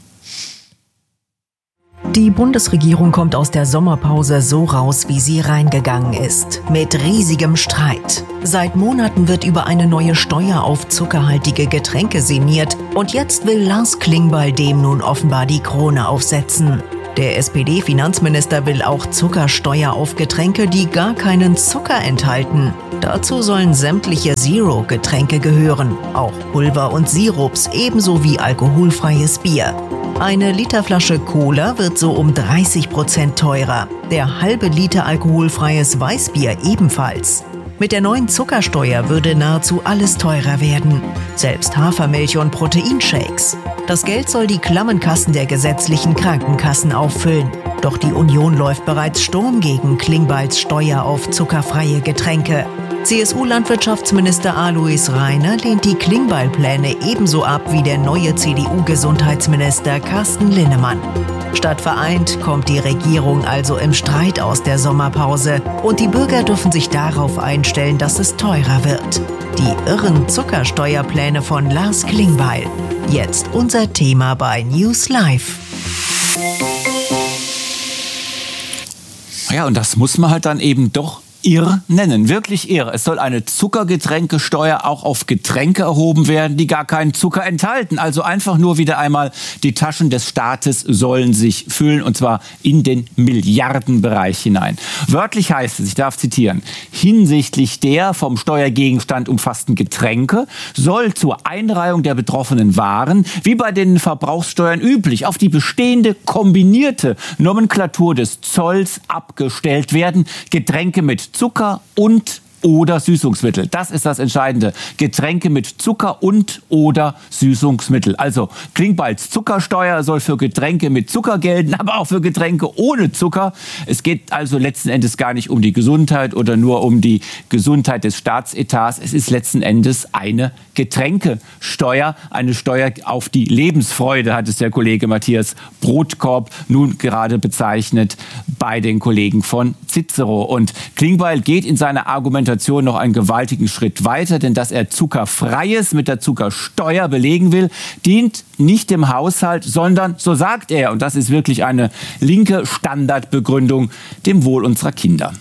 Die Bundesregierung kommt aus der Sommerpause so raus, wie sie reingegangen ist. Mit riesigem Streit. Seit Monaten wird über eine neue Steuer auf zuckerhaltige Getränke sinniert. Und jetzt will Lars Klingbeil dem nun offenbar die Krone aufsetzen. Der S P D-Finanzminister will auch Zuckersteuer auf Getränke, die gar keinen Zucker enthalten. Dazu sollen sämtliche Zero-Getränke gehören. Auch Pulver und Sirups, ebenso wie alkoholfreies Bier. Eine Literflasche Cola wird so um dreißig Prozent teurer. Der halbe Liter alkoholfreies Weißbier ebenfalls. Mit der neuen Zuckersteuer würde nahezu alles teurer werden. Selbst Hafermilch und Proteinshakes. Das Geld soll die klammen Kassen der gesetzlichen Krankenkassen auffüllen. Doch die Union läuft bereits Sturm gegen Klingbeils Steuer auf zuckerfreie Getränke. C S U-Landwirtschaftsminister Alois Rainer lehnt die Klingbeil-Pläne ebenso ab wie der neue C D U-Gesundheitsminister Carsten Linnemann. Statt vereint kommt die Regierung also im Streit aus der Sommerpause und die Bürger dürfen sich darauf einstellen, dass es teurer wird. Die irren Zuckersteuerpläne von Lars Klingbeil. Jetzt unser Thema bei News Live. Ja, und das muss man halt dann eben doch irr nennen, wirklich irr. Es soll eine Zuckergetränkesteuer auch auf Getränke erhoben werden, die gar keinen Zucker enthalten. Also einfach nur wieder einmal, die Taschen des Staates sollen sich füllen, und zwar in den Milliardenbereich hinein. Wörtlich heißt es, ich darf zitieren, hinsichtlich der vom Steuergegenstand umfassten Getränke soll zur Einreihung der betroffenen Waren, wie bei den Verbrauchssteuern üblich, auf die bestehende kombinierte Nomenklatur des Zolls abgestellt werden, Getränke mit Zucker und oder Süßungsmittel. Das ist das Entscheidende. Getränke mit Zucker und oder Süßungsmittel. Also Klingbeils Zuckersteuer soll für Getränke mit Zucker gelten, aber auch für Getränke ohne Zucker. Es geht also letzten Endes gar nicht um die Gesundheit oder nur um die Gesundheit des Staatsetats. Es ist letzten Endes eine Getränkesteuer, eine Steuer auf die Lebensfreude, hat es der Kollege Matthias Brotkorb nun gerade bezeichnet bei den Kollegen von Cicero. Und Klingbeil geht in seiner Argumentation noch einen gewaltigen Schritt weiter, denn dass er Zuckerfreies mit der Zuckersteuer belegen will, dient nicht dem Haushalt, sondern, so sagt er, und das ist wirklich eine linke Standardbegründung, dem Wohl unserer Kinder.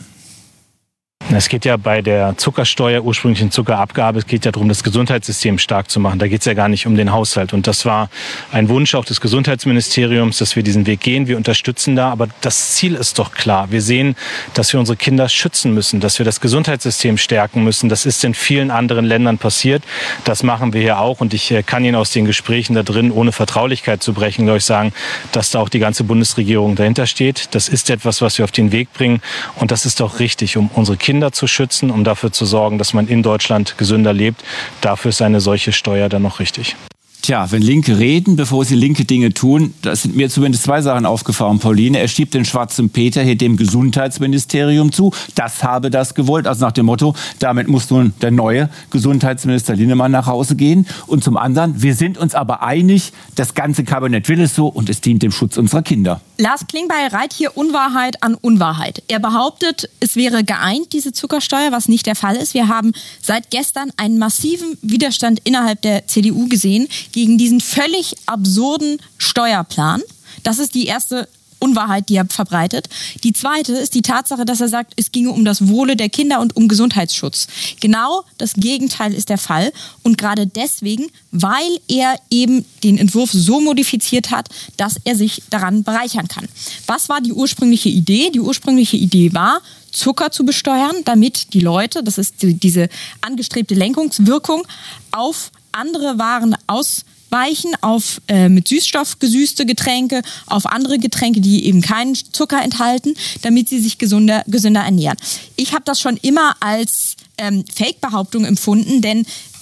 Es geht ja bei der Zuckersteuer, ursprünglichen Zuckerabgabe, es geht ja darum, das Gesundheitssystem stark zu machen. Da geht es ja gar nicht um den Haushalt. Und das war ein Wunsch auch des Gesundheitsministeriums, dass wir diesen Weg gehen. Wir unterstützen da. Aber das Ziel ist doch klar. Wir sehen, dass wir unsere Kinder schützen müssen, dass wir das Gesundheitssystem stärken müssen. Das ist in vielen anderen Ländern passiert. Das machen wir hier auch. Und ich kann Ihnen aus den Gesprächen da drin, ohne Vertraulichkeit zu brechen, glaube ich, sagen, dass da auch die ganze Bundesregierung dahinter steht. Das ist etwas, was wir auf den Weg bringen. Und das ist doch richtig, um unsere Kinder zu schützen, um dafür zu sorgen, dass man in Deutschland gesünder lebt. Dafür ist eine solche Steuer dann noch richtig. Tja, wenn Linke reden, bevor sie linke Dinge tun, da sind mir zumindest zwei Sachen aufgefallen, Pauline. Er schiebt den schwarzen Peter hier dem Gesundheitsministerium zu. Das habe das gewollt. Also nach dem Motto, damit muss nun der neue Gesundheitsminister Linnemann nach Hause gehen. Und zum anderen, wir sind uns aber einig, das ganze Kabinett will es so und es dient dem Schutz unserer Kinder. Lars Klingbeil reiht hier Unwahrheit an Unwahrheit. Er behauptet, es wäre geeint, diese Zuckersteuer, was nicht der Fall ist. Wir haben seit gestern einen massiven Widerstand innerhalb der C D U gesehen gegen diesen völlig absurden Steuerplan. Das ist die erste Unwahrheit, die er verbreitet. Die zweite ist die Tatsache, dass er sagt, es ginge um das Wohle der Kinder und um Gesundheitsschutz. Genau das Gegenteil ist der Fall. Und gerade deswegen, weil er eben den Entwurf so modifiziert hat, dass er sich daran bereichern kann. Was war die ursprüngliche Idee? Die ursprüngliche Idee war, Zucker zu besteuern, damit die Leute, das ist die, diese angestrebte Lenkungswirkung, auf andere Waren ausweichen, auf äh, mit Süßstoff gesüßte Getränke, auf andere Getränke, die eben keinen Zucker enthalten, damit sie sich gesunder, gesünder ernähren. Ich habe das schon immer als ähm, Fake-Behauptung empfunden, denn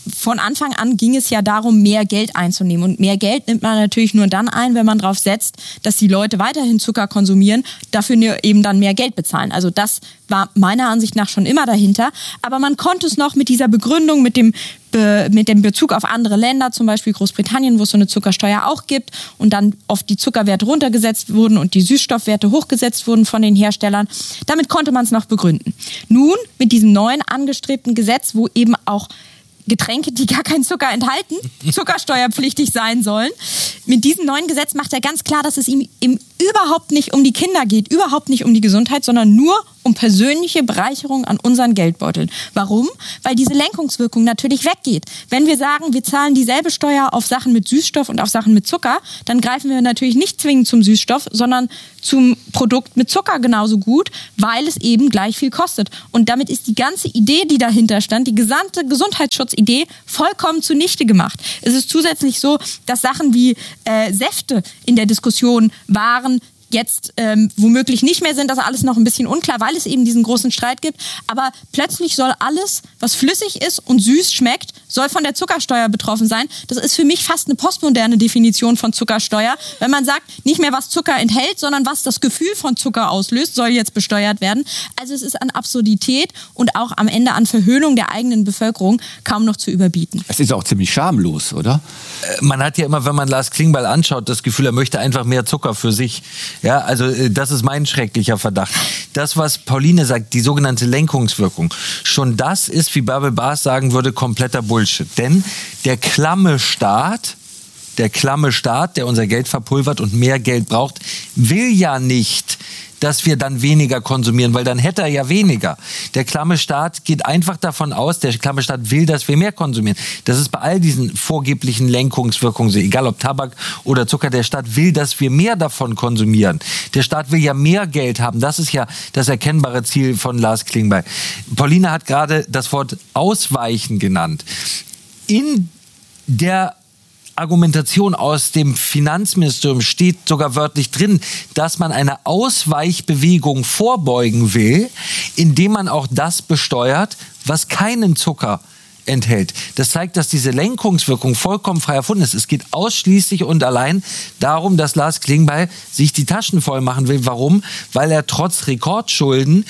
von Anfang an ging es ja darum, mehr Geld einzunehmen. Und mehr Geld nimmt man natürlich nur dann ein, wenn man darauf setzt, dass die Leute weiterhin Zucker konsumieren, dafür eben dann mehr Geld bezahlen. Also das war meiner Ansicht nach schon immer dahinter. Aber man konnte es noch mit dieser Begründung, mit dem, Be- mit dem Bezug auf andere Länder, zum Beispiel Großbritannien, wo es so eine Zuckersteuer auch gibt und dann oft die Zuckerwerte runtergesetzt wurden und die Süßstoffwerte hochgesetzt wurden von den Herstellern. Damit konnte man es noch begründen. Nun mit diesem neuen angestrebten Gesetz, wo eben auch Getränke, die gar keinen Zucker enthalten, zuckersteuerpflichtig sein sollen. Mit diesem neuen Gesetz macht er ganz klar, dass es ihm, ihm überhaupt nicht um die Kinder geht, überhaupt nicht um die Gesundheit, sondern nur um persönliche Bereicherung an unseren Geldbeuteln. Warum? Weil diese Lenkungswirkung natürlich weggeht. Wenn wir sagen, wir zahlen dieselbe Steuer auf Sachen mit Süßstoff und auf Sachen mit Zucker, dann greifen wir natürlich nicht zwingend zum Süßstoff, sondern zum Produkt mit Zucker genauso gut, weil es eben gleich viel kostet. Und damit ist die ganze Idee, die dahinter stand, die gesamte Gesundheitsschutzidee, vollkommen zunichte gemacht. Es ist zusätzlich so, dass Sachen wie äh, Säfte in der Diskussion waren, jetzt ähm, womöglich nicht mehr sind, das ist alles noch ein bisschen unklar, weil es eben diesen großen Streit gibt. Aber plötzlich soll alles, was flüssig ist und süß schmeckt, soll von der Zuckersteuer betroffen sein. Das ist für mich fast eine postmoderne Definition von Zuckersteuer. Wenn man sagt, nicht mehr was Zucker enthält, sondern was das Gefühl von Zucker auslöst, soll jetzt besteuert werden. Also es ist an Absurdität und auch am Ende an Verhöhnung der eigenen Bevölkerung kaum noch zu überbieten. Es ist auch ziemlich schamlos, oder? Man hat ja immer, wenn man Lars Klingbeil anschaut, das Gefühl, er möchte einfach mehr Zucker für sich. Ja, also das ist mein schrecklicher Verdacht. Das, was Pauline sagt, die sogenannte Lenkungswirkung, schon das ist, wie Bärbel Baas sagen würde, kompletter Bullshit. Denn der klamme Staat, der klamme Staat, der unser Geld verpulvert und mehr Geld braucht, will ja nicht, dass wir dann weniger konsumieren, weil dann hätte er ja weniger. Der klamme Staat geht einfach davon aus, der klamme Staat will, dass wir mehr konsumieren. Das ist bei all diesen vorgeblichen Lenkungswirkungen so, egal ob Tabak oder Zucker, der Staat will, dass wir mehr davon konsumieren. Der Staat will ja mehr Geld haben. Das ist ja das erkennbare Ziel von Lars Klingbeil. Pauline hat gerade das Wort Ausweichen genannt. In der Argumentation aus dem Finanzministerium steht sogar wörtlich drin, dass man einer Ausweichbewegung vorbeugen will, indem man auch das besteuert, was keinen Zucker enthält. Das zeigt, dass diese Lenkungswirkung vollkommen frei erfunden ist. Es geht ausschließlich und allein darum, dass Lars Klingbeil sich die Taschen voll machen will. Warum? Weil er trotz Rekordschulden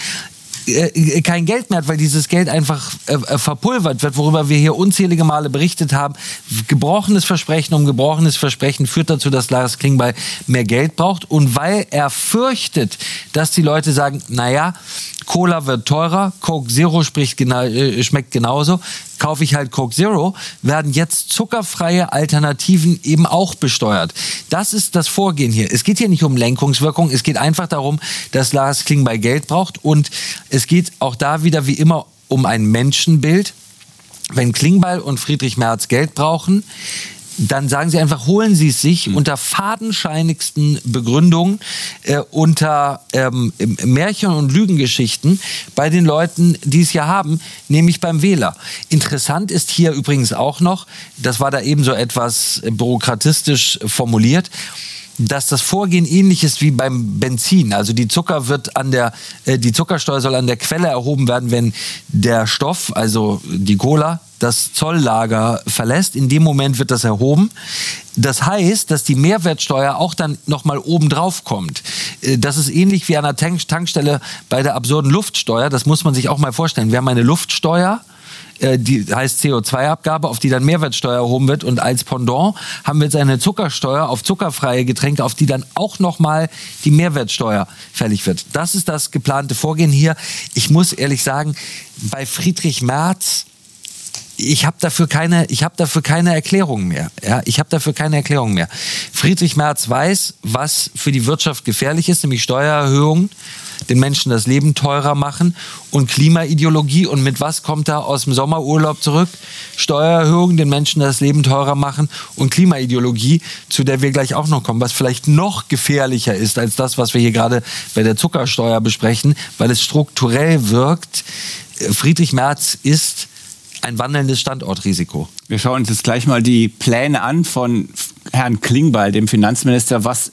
kein Geld mehr hat, weil dieses Geld einfach äh, verpulvert wird, worüber wir hier unzählige Male berichtet haben. Gebrochenes Versprechen um gebrochenes Versprechen führt dazu, dass Lars Klingbeil mehr Geld braucht. Und weil er fürchtet, dass die Leute sagen, naja, Cola wird teurer, Coke Zero spricht gena- äh, schmeckt genauso, kaufe ich halt Coke Zero, werden jetzt zuckerfreie Alternativen eben auch besteuert. Das ist das Vorgehen hier. Es geht hier nicht um Lenkungswirkung, es geht einfach darum, dass Lars Klingbeil Geld braucht und es geht auch da wieder wie immer um ein Menschenbild. Wenn Klingbeil und Friedrich Merz Geld brauchen, dann sagen sie einfach, holen Sie es sich mhm. unter fadenscheinigsten Begründungen, äh, unter ähm, Märchen- und Lügengeschichten bei den Leuten, die es ja haben, nämlich beim Wähler. Interessant ist hier übrigens auch noch, das war da eben so etwas bürokratistisch formuliert, dass das Vorgehen ähnlich ist wie beim Benzin. Also die Zucker wird an der, äh, die Zuckersteuer soll an der Quelle erhoben werden, wenn der Stoff, also die Cola, das Zolllager verlässt. In dem Moment wird das erhoben. Das heißt, dass die Mehrwertsteuer auch dann nochmal oben drauf kommt. Das ist ähnlich wie an einer Tank- Tankstelle bei der absurden Luftsteuer. Das muss man sich auch mal vorstellen. Wir haben eine Luftsteuer, die heißt C O zwei Abgabe, auf die dann Mehrwertsteuer erhoben wird. Und als Pendant haben wir jetzt eine Zuckersteuer auf zuckerfreie Getränke, auf die dann auch nochmal die Mehrwertsteuer fällig wird. Das ist das geplante Vorgehen hier. Ich muss ehrlich sagen, bei Friedrich Merz, ich habe dafür keine, ich habe dafür keine Erklärung mehr. Ja, ich habe dafür keine Erklärung mehr. Friedrich Merz weiß, was für die Wirtschaft gefährlich ist, nämlich Steuererhöhungen, den Menschen das Leben teurer machen und Klimaideologie. Und mit was kommt er aus dem Sommerurlaub zurück? Steuererhöhungen, den Menschen das Leben teurer machen und Klimaideologie, zu der wir gleich auch noch kommen, was vielleicht noch gefährlicher ist als das, was wir hier gerade bei der Zuckersteuer besprechen, weil es strukturell wirkt. Friedrich Merz ist ein wandelndes Standortrisiko. Wir schauen uns jetzt gleich mal die Pläne an von Herrn Klingbeil, dem Finanzminister, was es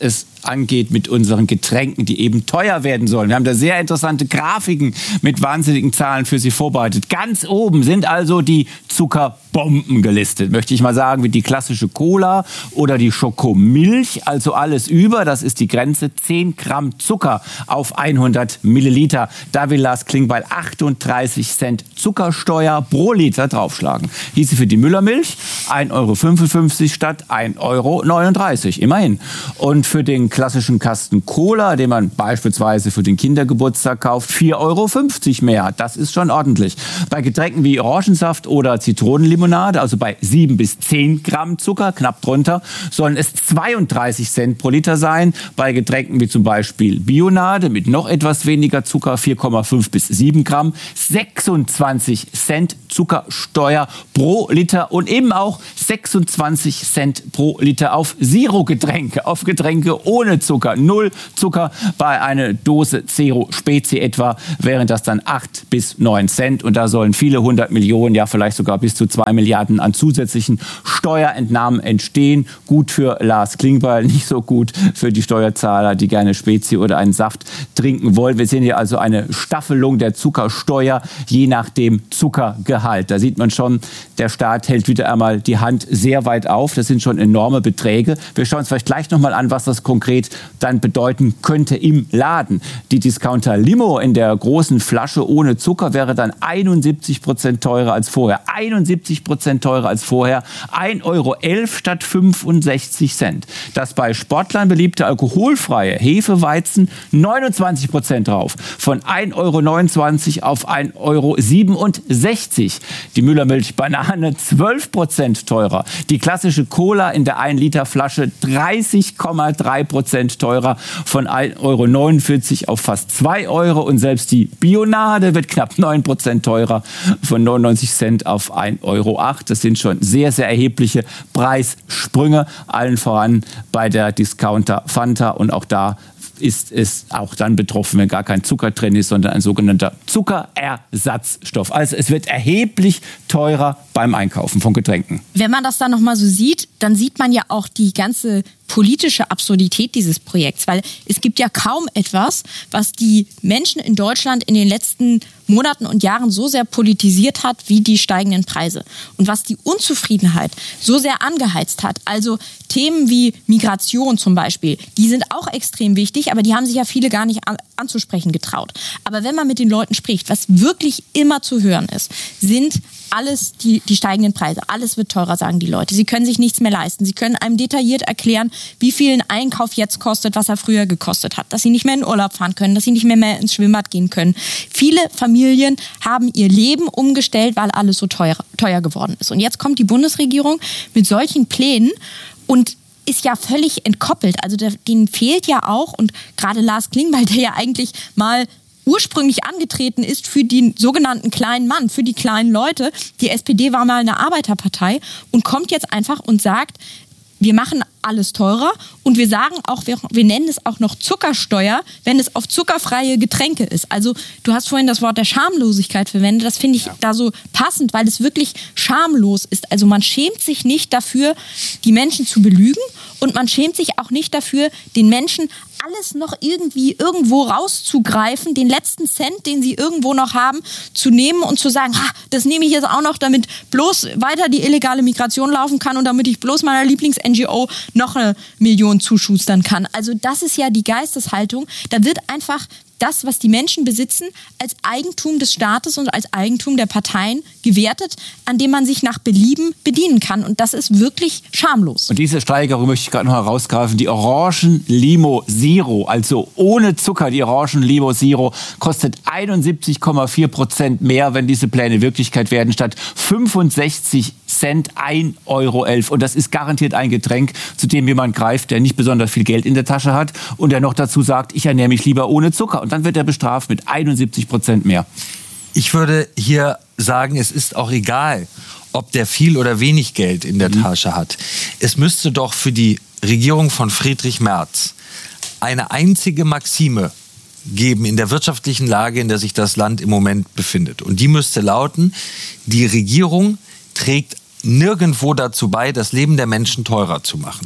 angeht mit unseren Getränken, die eben teuer werden sollen. Wir haben da sehr interessante Grafiken mit wahnsinnigen Zahlen für Sie vorbereitet. Ganz oben sind also die Zuckerbomben gelistet, möchte ich mal sagen, wie die klassische Cola oder die Schokomilch, also alles über, das ist die Grenze, zehn Gramm Zucker auf hundert Milliliter. Da will Lars Klingbeil achtunddreißig Cent Zuckersteuer pro Liter draufschlagen. Hieße für die Müllermilch ein Euro fünfundfünfzig statt ein Euro neununddreißig, immerhin. Und für den klassischen Kasten Cola, den man beispielsweise für den Kindergeburtstag kauft, vier Euro fünfzig mehr. Das ist schon ordentlich. Bei Getränken wie Orangensaft oder Zitronenlimonade, also bei sieben bis zehn Gramm Zucker, knapp drunter, sollen es zweiunddreißig Cent pro Liter sein. Bei Getränken wie zum Beispiel Bionade mit noch etwas weniger Zucker, vier Komma fünf bis sieben Gramm, sechsundzwanzig Cent Zuckersteuer pro Liter und eben auch sechsundzwanzig Cent pro Liter auf Zero-Getränke, auf Getränke ohne Zucker, null Zucker. Bei einer Dose Zero Spezi etwa wären das dann acht bis neun Cent und da sollen viele hundert Millionen, ja vielleicht sogar bis zu zwei Milliarden an zusätzlichen Steuerentnahmen entstehen. Gut für Lars Klingbeil, nicht so gut für die Steuerzahler, die gerne Spezi oder einen Saft trinken wollen. Wir sehen hier also eine Staffelung der Zuckersteuer je nach dem Zuckergehalt. Da sieht man schon, der Staat hält wieder einmal die Hand sehr weit auf. Das sind schon enorme Beträge. Wir schauen uns vielleicht gleich nochmal an, was das konkret dann bedeuten könnte im Laden. Die Discounter Limo in der großen Flasche ohne Zucker wäre dann einundsiebzig Prozent teurer als vorher. einundsiebzig Prozent teurer als vorher. ein Euro elf statt fünfundsechzig Cent. Das bei Sportlern beliebte alkoholfreie Hefeweizen neunundzwanzig Prozent drauf. Von ein Euro neunundzwanzig auf ein Euro siebenundsechzig. Die Müllermilch Banane zwölf Prozent teurer. Die klassische Cola in der ein Liter Flasche dreißig Komma drei Prozent teurer. Von ein Euro neunundvierzig auf fast zwei Euro. Und selbst die Bionade wird knapp neun Prozent teurer. Von neunundneunzig Cent auf ein Euro acht. Das sind schon sehr, sehr erhebliche Preissprünge. Allen voran bei der Discounter Fanta. Und auch da ist es auch dann betroffen, wenn gar kein Zucker drin ist, sondern ein sogenannter Zuckerersatzstoff. Also es wird erheblich teurer beim Einkaufen von Getränken. Wenn man das dann nochmal so sieht, dann sieht man ja auch die ganze politische Absurdität dieses Projekts, weil es gibt ja kaum etwas, was die Menschen in Deutschland in den letzten Monaten und Jahren so sehr politisiert hat wie die steigenden Preise und was die Unzufriedenheit so sehr angeheizt hat. Also Themen wie Migration zum Beispiel, die sind auch extrem wichtig, aber die haben sich ja viele gar nicht an, anzusprechen getraut. Aber wenn man mit den Leuten spricht, was wirklich immer zu hören ist, sind alles die, die steigenden Preise. Alles wird teurer, sagen die Leute. Sie können sich nichts mehr leisten. Sie können einem detailliert erklären, wie viel ein Einkauf jetzt kostet, was er früher gekostet hat. Dass sie nicht mehr in Urlaub fahren können, dass sie nicht mehr, mehr ins Schwimmbad gehen können. Viele Familien haben ihr Leben umgestellt, weil alles so teuer, teuer geworden ist. Und jetzt kommt die Bundesregierung mit solchen Plänen und ist ja völlig entkoppelt. Also denen fehlt ja auch, und gerade Lars Klingbeil, der ja eigentlich mal ursprünglich angetreten ist für den sogenannten kleinen Mann, für die kleinen Leute. Die S P D war mal eine Arbeiterpartei und kommt jetzt einfach und sagt, wir machen alles teurer und wir sagen auch, wir, wir nennen es auch noch Zuckersteuer, wenn es auf zuckerfreie Getränke ist. Also du hast vorhin das Wort der Schamlosigkeit verwendet, das finde ich ja da so passend, weil es wirklich schamlos ist. Also man schämt sich nicht dafür, die Menschen zu belügen und man schämt sich auch nicht dafür, den Menschen alles noch irgendwie irgendwo rauszugreifen, den letzten Cent, den sie irgendwo noch haben, zu nehmen und zu sagen, ha, das nehme ich jetzt auch noch, damit bloß weiter die illegale Migration laufen kann und damit ich bloß meiner Lieblings-N G O noch eine Million zuschustern kann. Also das ist ja die Geisteshaltung. Da wird einfach das, was die Menschen besitzen, als Eigentum des Staates und als Eigentum der Parteien gewertet, an dem man sich nach Belieben bedienen kann. Und das ist wirklich schamlos. Und diese Steigerung möchte ich gerade noch herausgreifen. Die Orangen Limo Zero, also ohne Zucker, die Orangen Limo Zero, kostet einundsiebzig Komma vier Prozent mehr, wenn diese Pläne Wirklichkeit werden, statt fünfundsechzig Cent ein Euro elf. Und das ist garantiert ein Getränk, zu dem jemand greift, der nicht besonders viel Geld in der Tasche hat und der noch dazu sagt, ich ernähre mich lieber ohne Zucker. Und dann wird er bestraft mit einundsiebzig Prozent mehr. Ich würde hier sagen, es ist auch egal, ob der viel oder wenig Geld in der mhm. Tasche hat. Es müsste doch für die Regierung von Friedrich Merz eine einzige Maxime geben in der wirtschaftlichen Lage, in der sich das Land im Moment befindet. Und die müsste lauten, die Regierung trägt nirgendwo dazu bei, das Leben der Menschen teurer zu machen.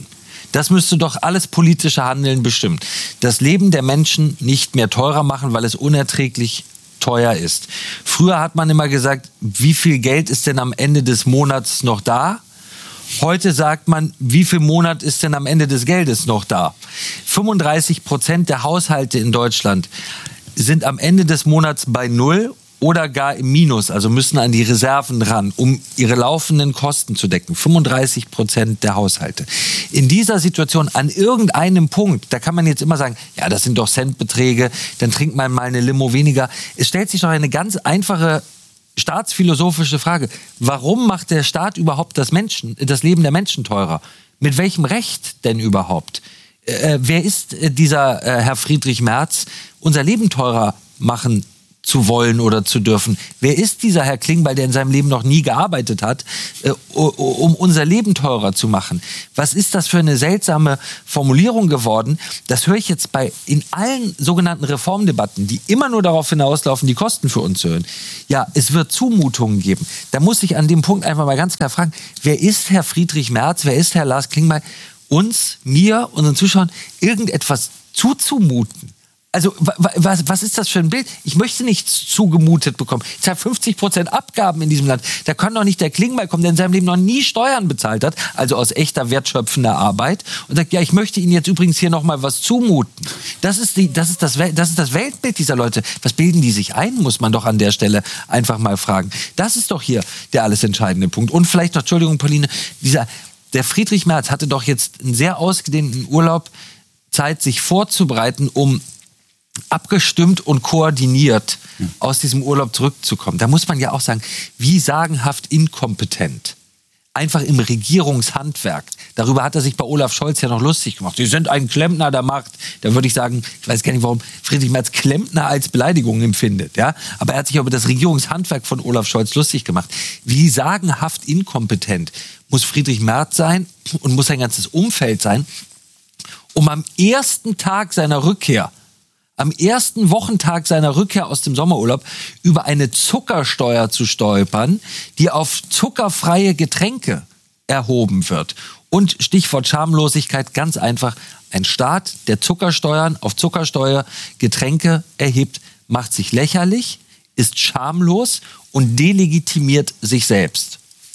Das müsste doch alles politische Handeln bestimmen. Das Leben der Menschen nicht mehr teurer machen, weil es unerträglich teuer ist. Früher hat man immer gesagt, wie viel Geld ist denn am Ende des Monats noch da? Heute sagt man, wie viel Monat ist denn am Ende des Geldes noch da? fünfunddreißig Prozent der Haushalte in Deutschland sind am Ende des Monats bei Null oder gar im Minus, also müssen an die Reserven ran, um ihre laufenden Kosten zu decken. fünfunddreißig Prozent der Haushalte. In dieser Situation an irgendeinem Punkt, da kann man jetzt immer sagen, ja, das sind doch Centbeträge, dann trinkt man mal eine Limo weniger. Es stellt sich doch eine ganz einfache staatsphilosophische Frage. Warum macht der Staat überhaupt das Menschen, das Leben der Menschen teurer? Mit welchem Recht denn überhaupt? Äh, wer ist äh, dieser äh, Herr Friedrich Merz, unser Leben teurer machen zu wollen oder zu dürfen? Wer ist dieser Herr Klingbeil, der in seinem Leben noch nie gearbeitet hat, äh, um unser Leben teurer zu machen? Was ist das für eine seltsame Formulierung geworden? Das höre ich jetzt bei in allen sogenannten Reformdebatten, die immer nur darauf hinauslaufen, die Kosten für uns zu erhöhen. Ja, es wird Zumutungen geben. Da muss ich an dem Punkt einfach mal ganz klar fragen, wer ist Herr Friedrich Merz, wer ist Herr Lars Klingbeil, uns, mir, unseren Zuschauern irgendetwas zuzumuten? Also was, was ist das für ein Bild? Ich möchte nichts zugemutet bekommen. Ich zahle fünfzig Prozent Abgaben in diesem Land. Da kann doch nicht der Klingbeil kommen, der in seinem Leben noch nie Steuern bezahlt hat, also aus echter wertschöpfender Arbeit, und sagt, ja, ich möchte Ihnen jetzt übrigens hier noch mal was zumuten. Das ist, die, das, ist das, das ist das Weltbild dieser Leute. Was bilden die sich ein, muss man doch an der Stelle einfach mal fragen. Das ist doch hier der alles entscheidende Punkt. Und vielleicht noch, Entschuldigung, Pauline, dieser, der Friedrich Merz hatte doch jetzt einen sehr ausgedehnten Urlaub, Zeit, sich vorzubereiten, um abgestimmt und koordiniert aus diesem Urlaub zurückzukommen. Da muss man ja auch sagen, wie sagenhaft inkompetent. Einfach im Regierungshandwerk. Darüber hat er sich bei Olaf Scholz ja noch lustig gemacht. Sie sind ein Klempner der Macht. Da würde ich sagen, ich weiß gar nicht, warum Friedrich Merz Klempner als Beleidigung empfindet. Ja? Aber er hat sich über das Regierungshandwerk von Olaf Scholz lustig gemacht. Wie sagenhaft inkompetent muss Friedrich Merz sein und muss sein ganzes Umfeld sein, um am ersten Tag seiner Rückkehr am ersten Wochentag seiner Rückkehr aus dem Sommerurlaub über eine Zuckersteuer zu stolpern, die auf zuckerfreie Getränke erhoben wird. Und Stichwort Schamlosigkeit, ganz einfach, ein Staat, der Zuckersteuern auf Zuckersteuer Getränke erhebt, macht sich lächerlich, ist schamlos und delegitimiert sich selbst.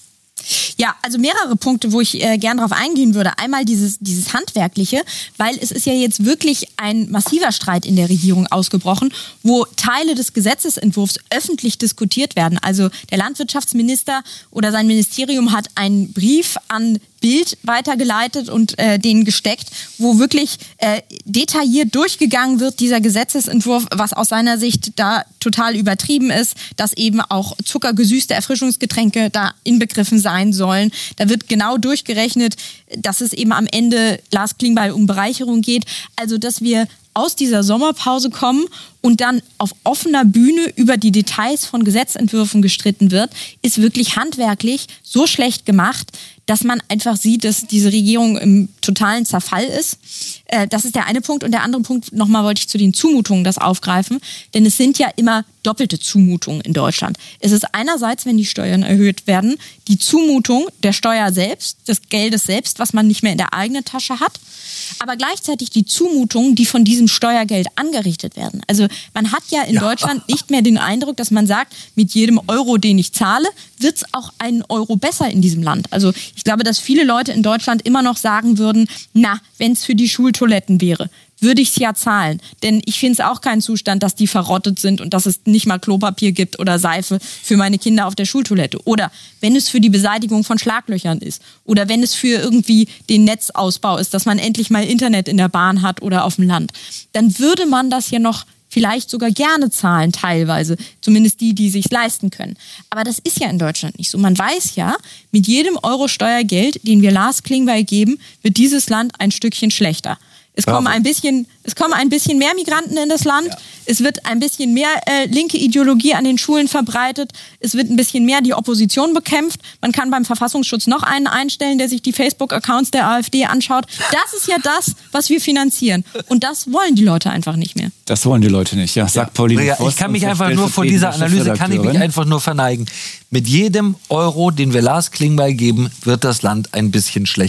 Ja, also mehrere Punkte, wo ich äh, gern drauf eingehen würde. Einmal dieses, dieses Handwerkliche, weil es ist ja jetzt wirklich ein massiver Streit in der Regierung ausgebrochen, wo Teile des Gesetzesentwurfs öffentlich diskutiert werden. Also der Landwirtschaftsminister oder sein Ministerium hat einen Brief an Bild weitergeleitet und äh, den gesteckt, wo wirklich äh, detailliert durchgegangen wird, dieser Gesetzesentwurf, was aus seiner Sicht da total übertrieben ist, dass eben auch zuckergesüßte Erfrischungsgetränke da inbegriffen sein sollen. Da wird genau durchgerechnet, dass es eben am Ende Lars Klingbeil um Bereicherung geht. Also, dass wir aus dieser Sommerpause kommen und dann auf offener Bühne über die Details von Gesetzentwürfen gestritten wird, ist wirklich handwerklich so schlecht gemacht, dass man einfach sieht, dass diese Regierung im totalen Zerfall ist. Äh, das ist der eine Punkt. Und der andere Punkt, nochmal wollte ich zu den Zumutungen das aufgreifen, denn es sind ja immer doppelte Zumutungen in Deutschland. Es ist einerseits, wenn die Steuern erhöht werden, die Zumutung der Steuer selbst, des Geldes selbst, was man nicht mehr in der eigenen Tasche hat, aber gleichzeitig die Zumutungen, die von diesem Steuergeld angerichtet werden. Also man hat ja in ja. Deutschland nicht mehr den Eindruck, dass man sagt, mit jedem Euro, den ich zahle, wird es auch einen Euro besser in diesem Land. Also ich glaube, dass viele Leute in Deutschland immer noch sagen würden, na, wenn es für die Schultoiletten wäre, würde ich es ja zahlen. Denn ich finde es auch keinen Zustand, dass die verrottet sind und dass es nicht mal Klopapier gibt oder Seife für meine Kinder auf der Schultoilette. Oder wenn es für die Beseitigung von Schlaglöchern ist. Oder wenn es für irgendwie den Netzausbau ist, dass man endlich mal Internet in der Bahn hat oder auf dem Land. Dann würde man das ja noch vielleicht sogar gerne zahlen, teilweise. Zumindest die, die sich leisten können. Aber das ist ja in Deutschland nicht so. Man weiß ja, mit jedem Euro Steuergeld, den wir Lars Klingbeil geben, wird dieses Land ein Stückchen schlechter. Es kommen ein bisschen, es kommen ein bisschen mehr Migranten in das Land. Ja. Es wird ein bisschen mehr äh, linke Ideologie an den Schulen verbreitet. Es wird ein bisschen mehr die Opposition bekämpft. Man kann beim Verfassungsschutz noch einen einstellen, der sich die Facebook-Accounts der AfD anschaut. Das ist ja das, was wir finanzieren. Und das wollen die Leute einfach nicht mehr. Das wollen die Leute nicht, ja. Sagt ja. Pauline ja, Voss. Ich kann mich einfach nur vor dieser Analyse, kann ich mich einfach nur verneigen. Mit jedem Euro, den wir Lars Klingbeil geben, wird das Land ein bisschen schlechter.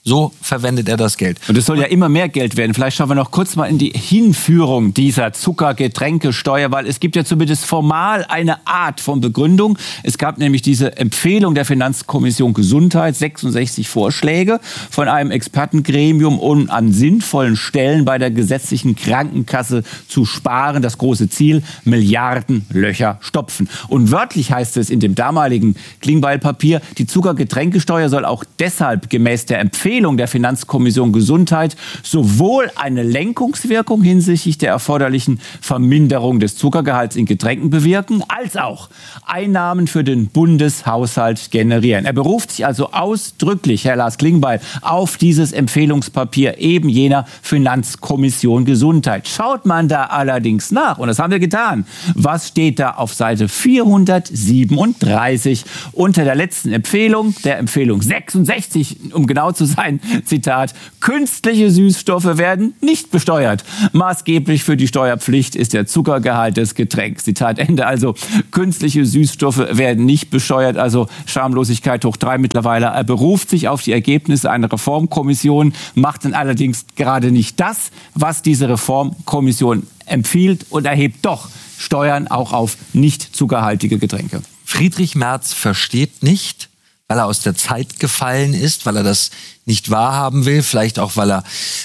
So verwendet er das Geld. Und es soll ja immer mehr Geld werden. Vielleicht schauen wir noch kurz mal in die Hinführung dieser Zuckergetränkesteuer, weil es gibt ja zumindest formal eine Art von Begründung. Es gab nämlich diese Empfehlung der Finanzkommission Gesundheit, sechsundsechzig Vorschläge von einem Expertengremium, um an sinnvollen Stellen bei der gesetzlichen Krankenkasse zu sparen. Das große Ziel, Milliardenlöcher stopfen. Und wörtlich heißt es in dem damaligen Klingbeil-Papier, die Zuckergetränkesteuer soll auch deshalb gemäß der Empfehlung der Finanzkommission Gesundheit sowohl eine Lenkungswirkung hinsichtlich der erforderlichen Verminderung des Zuckergehalts in Getränken bewirken, als auch Einnahmen für den Bundeshaushalt generieren. Er beruft sich also ausdrücklich, Herr Lars Klingbeil, auf dieses Empfehlungspapier eben jener Finanzkommission Gesundheit. Schaut man da allerdings nach, und das haben wir getan, was steht da auf Seite vierhundertsiebenunddreißig unter der letzten Empfehlung, der Empfehlung sechsundsechzig, um genau zu sein, Zitat, künstliche Süßstoffe werden nicht besteuert. Maßgeblich für die Steuerpflicht ist der Zuckergehalt des Getränks. Zitat Ende. Also künstliche Süßstoffe werden nicht besteuert, also Schamlosigkeit hoch drei mittlerweile. Er beruft sich auf die Ergebnisse einer Reformkommission, macht dann allerdings gerade nicht das, was diese Reformkommission empfiehlt, und erhebt doch Steuern auch auf nicht zuckerhaltige Getränke. Friedrich Merz versteht nicht, weil er aus der Zeit gefallen ist, weil er das nicht wahrhaben will, vielleicht auch, weil er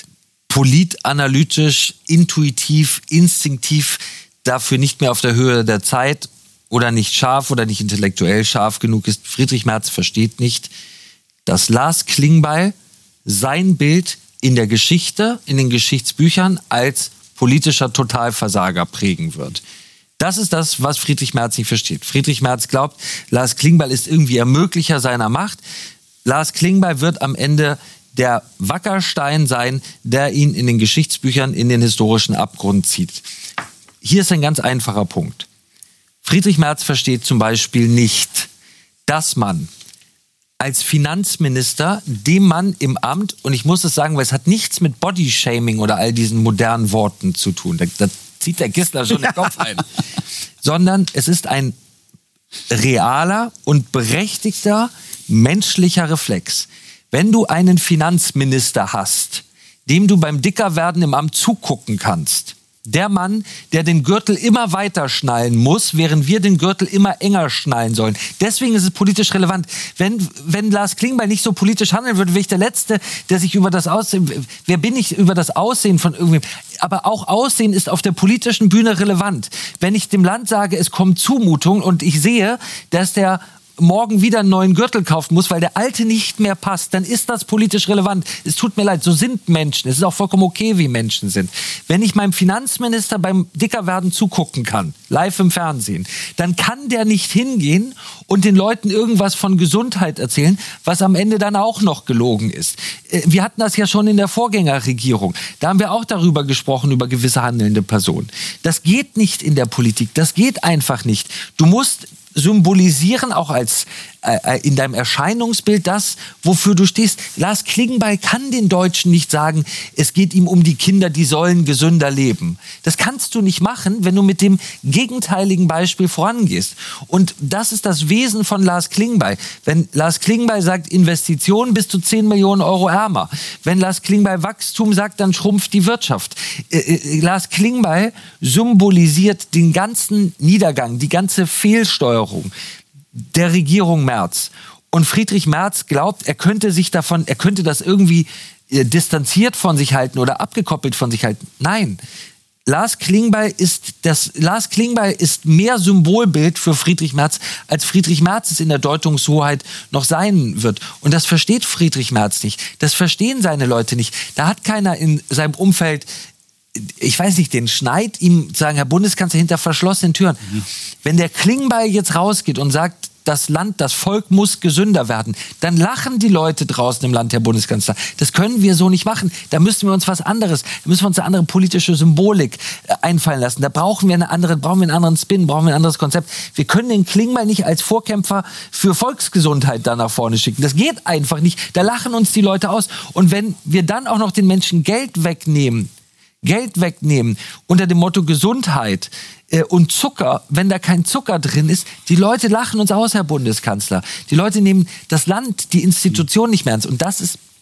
politanalytisch, intuitiv, instinktiv dafür nicht mehr auf der Höhe der Zeit oder nicht scharf oder nicht intellektuell scharf genug ist. Friedrich Merz versteht nicht, dass Lars Klingbeil sein Bild in der Geschichte, in den Geschichtsbüchern als politischer Totalversager prägen wird. Das ist das, was Friedrich Merz nicht versteht. Friedrich Merz glaubt, Lars Klingbeil ist irgendwie Ermöglicher seiner Macht. Lars Klingbeil wird am Ende der Wackerstein sein, der ihn in den Geschichtsbüchern in den historischen Abgrund zieht. Hier ist ein ganz einfacher Punkt. Friedrich Merz versteht zum Beispiel nicht, dass man als Finanzminister dem Mann im Amt, und ich muss es sagen, weil es hat nichts mit Bodyshaming oder all diesen modernen Worten zu tun, da, da zieht der Gisler schon den Kopf ein, sondern es ist ein realer und berechtigter menschlicher Reflex. Wenn du einen Finanzminister hast, dem du beim Dickerwerden im Amt zugucken kannst, der Mann, der den Gürtel immer weiter schnallen muss, während wir den Gürtel immer enger schnallen sollen. Deswegen ist es politisch relevant. Wenn, wenn Lars Klingbeil nicht so politisch handeln würde, wäre ich der Letzte, der sich über das Aussehen, wer bin ich über das Aussehen von irgendwem? Aber auch Aussehen ist auf der politischen Bühne relevant. Wenn ich dem Land sage, es kommt Zumutung und ich sehe, dass der morgen wieder einen neuen Gürtel kaufen muss, weil der alte nicht mehr passt, dann ist das politisch relevant. Es tut mir leid, so sind Menschen. Es ist auch vollkommen okay, wie Menschen sind. Wenn ich meinem Finanzminister beim Dickerwerden zugucken kann, live im Fernsehen, dann kann der nicht hingehen und den Leuten irgendwas von Gesundheit erzählen, was am Ende dann auch noch gelogen ist. Wir hatten das ja schon in der Vorgängerregierung. Da haben wir auch darüber gesprochen, über gewisse handelnde Personen. Das geht nicht in der Politik. Das geht einfach nicht. Du musst symbolisieren, auch als äh, in deinem Erscheinungsbild, das, wofür du stehst. Lars Klingbeil kann den Deutschen nicht sagen, es geht ihm um die Kinder, die sollen gesünder leben. Das kannst du nicht machen, wenn du mit dem gegenteiligen Beispiel vorangehst. Und das ist das Wesen von Lars Klingbeil. Wenn Lars Klingbeil sagt, Investitionen bis zu zehn Millionen Euro ärmer. Wenn Lars Klingbeil Wachstum sagt, dann schrumpft die Wirtschaft. Äh, äh, Lars Klingbeil symbolisiert den ganzen Niedergang, die ganze Fehlsteuerung der Regierung Merz. Und Friedrich Merz glaubt, er könnte sich davon, er könnte das irgendwie äh, distanziert von sich halten oder abgekoppelt von sich halten. Nein. Lars Klingbeil ist das, Lars Klingbeil ist mehr Symbolbild für Friedrich Merz, als Friedrich Merz es in der Deutungshoheit noch sein wird. Und das versteht Friedrich Merz nicht. Das verstehen seine Leute nicht. Da hat keiner in seinem Umfeld, ich weiß nicht, den Schneid, ihm sagen, Herr Bundeskanzler, hinter verschlossenen Türen. Mhm. Wenn der Klingbeil jetzt rausgeht und sagt, das Land, das Volk muss gesünder werden, dann lachen die Leute draußen im Land, Herr Bundeskanzler. Das können wir so nicht machen. Da müssen wir uns was anderes, da müssen wir uns eine andere politische Symbolik einfallen lassen. Da brauchen wir eine andere, brauchen wir einen anderen Spin, brauchen wir ein anderes Konzept. Wir können den Klingbeil nicht als Vorkämpfer für Volksgesundheit da nach vorne schicken. Das geht einfach nicht. Da lachen uns die Leute aus. Und wenn wir dann auch noch den Menschen Geld wegnehmen, Geld wegnehmen unter dem Motto Gesundheit äh, und Zucker, wenn da kein Zucker drin ist, die Leute lachen uns aus, Herr Bundeskanzler. Die Leute nehmen das Land, die Institution nicht mehr ernst. Und das ist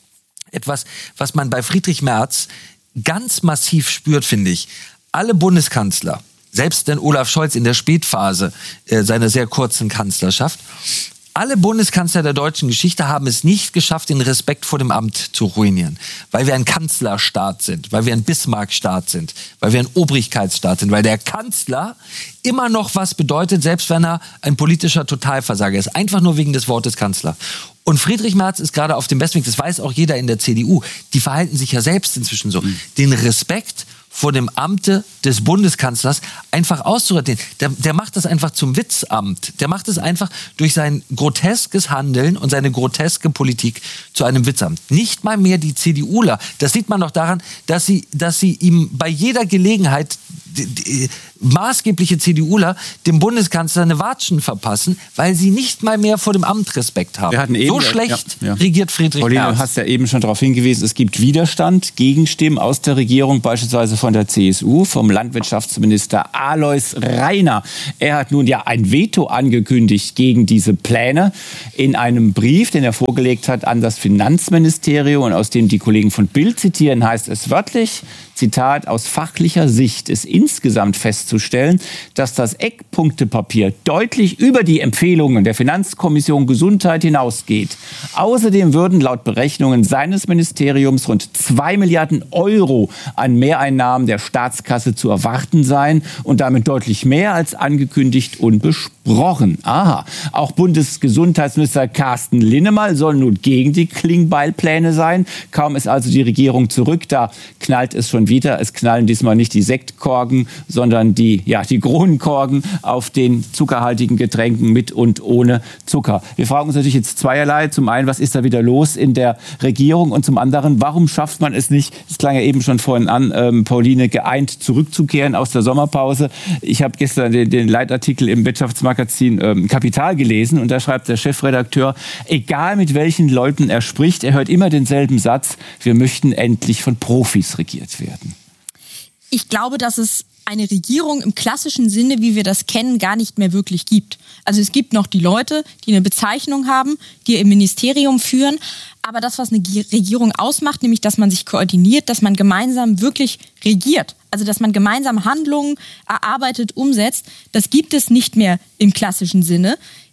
etwas, was man bei Friedrich Merz ganz massiv spürt, finde ich. Alle Bundeskanzler, selbst denn Olaf Scholz in der Spätphase äh, seiner sehr kurzen Kanzlerschaft, alle Bundeskanzler der deutschen Geschichte haben es nicht geschafft, den Respekt vor dem Amt zu ruinieren. Weil wir ein Kanzlerstaat sind, weil wir ein Bismarck-Staat sind, weil wir ein Obrigkeitsstaat sind, weil der Kanzler immer noch was bedeutet, selbst wenn er ein politischer Totalversager ist. Einfach nur wegen des Wortes Kanzler. Und Friedrich Merz ist gerade auf dem besten Weg, das weiß auch jeder in der C D U, die verhalten sich ja selbst inzwischen so. Mhm. Den Respekt vor dem Amte des Bundeskanzlers einfach auszuradieren. Der, der macht das einfach zum Witzamt. Der macht es einfach durch sein groteskes Handeln und seine groteske Politik zu einem Witzamt. Nicht mal mehr die CDUler. Das sieht man doch daran, dass sie, dass sie ihm bei jeder Gelegenheit die, die, maßgebliche CDUler dem Bundeskanzler eine Watschen verpassen, weil sie nicht mal mehr vor dem Amt Respekt haben. Wir hatten eben, so schlecht ja, ja. regiert Friedrich Pauline, Merz. Du hast ja eben schon darauf hingewiesen, es gibt Widerstand, Gegenstimmen aus der Regierung, beispielsweise von der C S U, vom Landwirtschaftsminister Alois Rainer. Er hat nun ja ein Veto angekündigt gegen diese Pläne in einem Brief, den er vorgelegt hat an das Finanzministerium und aus dem die Kollegen von Bild zitieren, heißt es wörtlich, Zitat, aus fachlicher Sicht ist insgesamt festzustellen, dass das Eckpunktepapier deutlich über die Empfehlungen der Finanzkommission Gesundheit hinausgeht. Außerdem würden laut Berechnungen seines Ministeriums rund zwei Milliarden Euro an Mehreinnahmen der Staatskasse zu erwarten sein und damit deutlich mehr als angekündigt und besprochen. Aha, auch Bundesgesundheitsminister Carsten Linnemann soll nun gegen die Klingbeil-Pläne sein. Kaum ist also die Regierung zurück, da knallt es schon wieder. Es knallen diesmal nicht die Sektkorken, sondern die, ja, die Kronenkorken auf den zuckerhaltigen Getränken mit und ohne Zucker. Wir fragen uns natürlich jetzt zweierlei. Zum einen, was ist da wieder los in der Regierung? Und zum anderen, warum schafft man es nicht, das klang ja eben schon vorhin an, ähm, Pauline, geeint zurückzukehren aus der Sommerpause? Ich habe gestern den, den Leitartikel im Wirtschaftsmagazin ähm, Kapital gelesen und da schreibt der Chefredakteur, egal mit welchen Leuten er spricht, er hört immer denselben Satz, wir möchten endlich von Profis regiert werden. Ich glaube, dass es eine Regierung im klassischen Sinne, wie wir das kennen, gar nicht mehr wirklich gibt. Also es gibt noch die Leute, die eine Bezeichnung haben, die im Ministerium führen. Aber das, was eine Regierung ausmacht, nämlich, dass man sich koordiniert, dass man gemeinsam wirklich regiert, also dass man gemeinsam Handlungen erarbeitet, umsetzt, das gibt es nicht mehr im klassischen Sinne.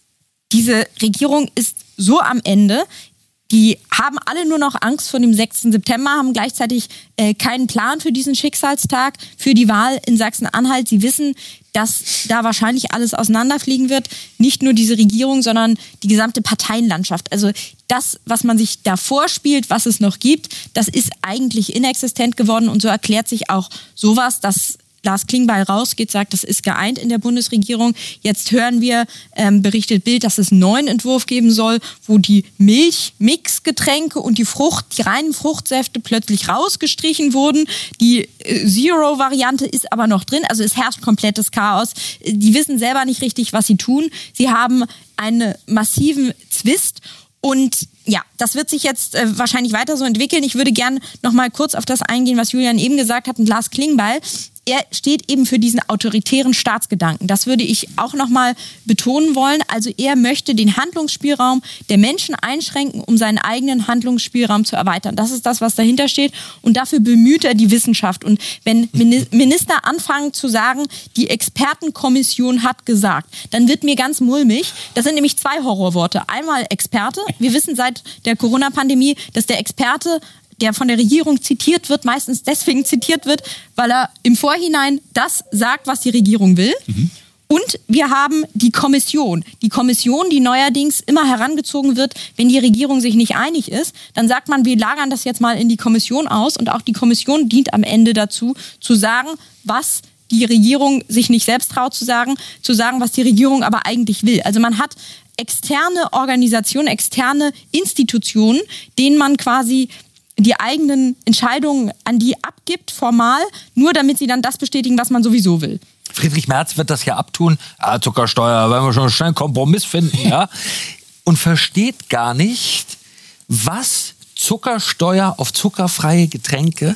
Diese Regierung ist so am Ende. Die haben alle nur noch Angst vor dem sechsten September, haben gleichzeitig äh, keinen Plan für diesen Schicksalstag, für die Wahl in Sachsen-Anhalt. Sie wissen, dass da wahrscheinlich alles auseinanderfliegen wird. Nicht nur diese Regierung, sondern die gesamte Parteienlandschaft. Also das, was man sich da vorspielt, was es noch gibt, das ist eigentlich inexistent geworden. Und so erklärt sich auch sowas, dass Lars Klingbeil rausgeht, sagt, das ist geeint in der Bundesregierung. Jetzt hören wir, ähm, berichtet Bild, dass es einen neuen Entwurf geben soll, wo die Milch-Mix-Getränke und die Frucht, die reinen Fruchtsäfte plötzlich rausgestrichen wurden. Die äh, Zero-Variante ist aber noch drin. Also es herrscht komplettes Chaos. Die wissen selber nicht richtig, was sie tun. Sie haben einen massiven Zwist. Und ja, das wird sich jetzt äh, wahrscheinlich weiter so entwickeln. Ich würde gerne noch mal kurz auf das eingehen, was Julian eben gesagt hat, und Lars Klingbeil. Er steht eben für diesen autoritären Staatsgedanken. Das würde ich auch noch mal betonen wollen. Also er möchte den Handlungsspielraum der Menschen einschränken, um seinen eigenen Handlungsspielraum zu erweitern. Das ist das, was dahinter steht. Und dafür bemüht er die Wissenschaft. Und wenn Minister anfangen zu sagen, die Expertenkommission hat gesagt, dann wird mir ganz mulmig. Das sind nämlich zwei Horrorworte. Einmal Experte. Wir wissen seit der Corona-Pandemie, dass der Experte, der von der Regierung zitiert wird, meistens deswegen zitiert wird, weil er im Vorhinein das sagt, was die Regierung will. Mhm. Und wir haben die Kommission. Die Kommission, die neuerdings immer herangezogen wird, wenn die Regierung sich nicht einig ist. Dann sagt man, wir lagern das jetzt mal in die Kommission aus. Und auch die Kommission dient am Ende dazu, zu sagen, was die Regierung sich nicht selbst traut zu sagen, zu sagen, was die Regierung aber eigentlich will. Also man hat externe Organisationen, externe Institutionen, denen man quasi die eigenen Entscheidungen an die abgibt, formal, nur damit sie dann das bestätigen, was man sowieso will. Friedrich Merz wird das ja abtun. Ah, Zuckersteuer, werden wir schon schnell einen Kompromiss finden, ja. Und versteht gar nicht, was Zuckersteuer auf zuckerfreie Getränke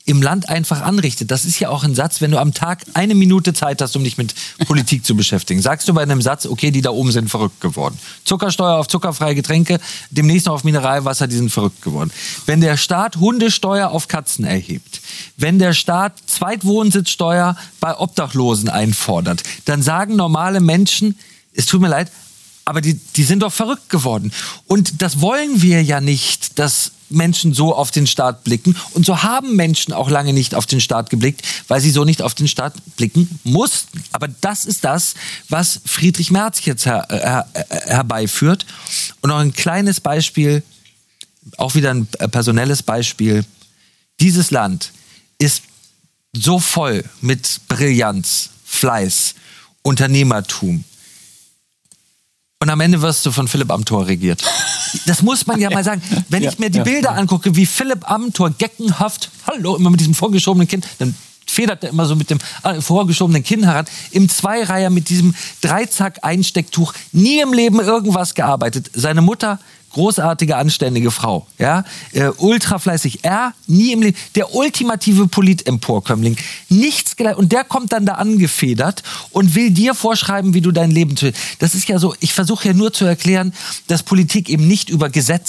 im Land einfach anrichtet. Das ist ja auch ein Satz, wenn du am Tag eine Minute Zeit hast, um dich mit Politik zu beschäftigen. Sagst du bei einem Satz, okay, die da oben sind verrückt geworden. Zuckersteuer auf zuckerfreie Getränke, demnächst noch auf Mineralwasser, die sind verrückt geworden. Wenn der Staat Hundesteuer auf Katzen erhebt, wenn der Staat Zweitwohnsitzsteuer bei Obdachlosen einfordert, dann sagen normale Menschen, es tut mir leid, aber die, die sind doch verrückt geworden. Und das wollen wir ja nicht, dass Menschen so auf den Staat blicken. Und so haben Menschen auch lange nicht auf den Staat geblickt, weil sie so nicht auf den Staat blicken mussten. Aber das ist das, was Friedrich Merz jetzt her, her, herbeiführt. Und noch ein kleines Beispiel, auch wieder ein personelles Beispiel. Dieses Land ist so voll mit Brillanz, Fleiß, Unternehmertum. Und am Ende wirst du von Philipp Amthor regiert. Das muss man ja mal sagen. Wenn ich mir die Bilder angucke, wie Philipp Amthor geckenhaft, hallo, immer mit diesem vorgeschobenen Kind, dann federt er immer so mit dem vorgeschobenen Kinn heran, im Zweireiher mit diesem Dreizack-Einstecktuch, nie im Leben irgendwas gearbeitet. Seine Mutter, großartige, anständige Frau, ja, äh, ultra fleißig. Er, nie im Leben, der ultimative Polit-Emporkömmling, nichts gelernt. Und der kommt dann da angefedert und will dir vorschreiben, wie du dein Leben zu. Das ist ja so, ich versuche ja nur zu erklären, dass Politik eben nicht über Gesetze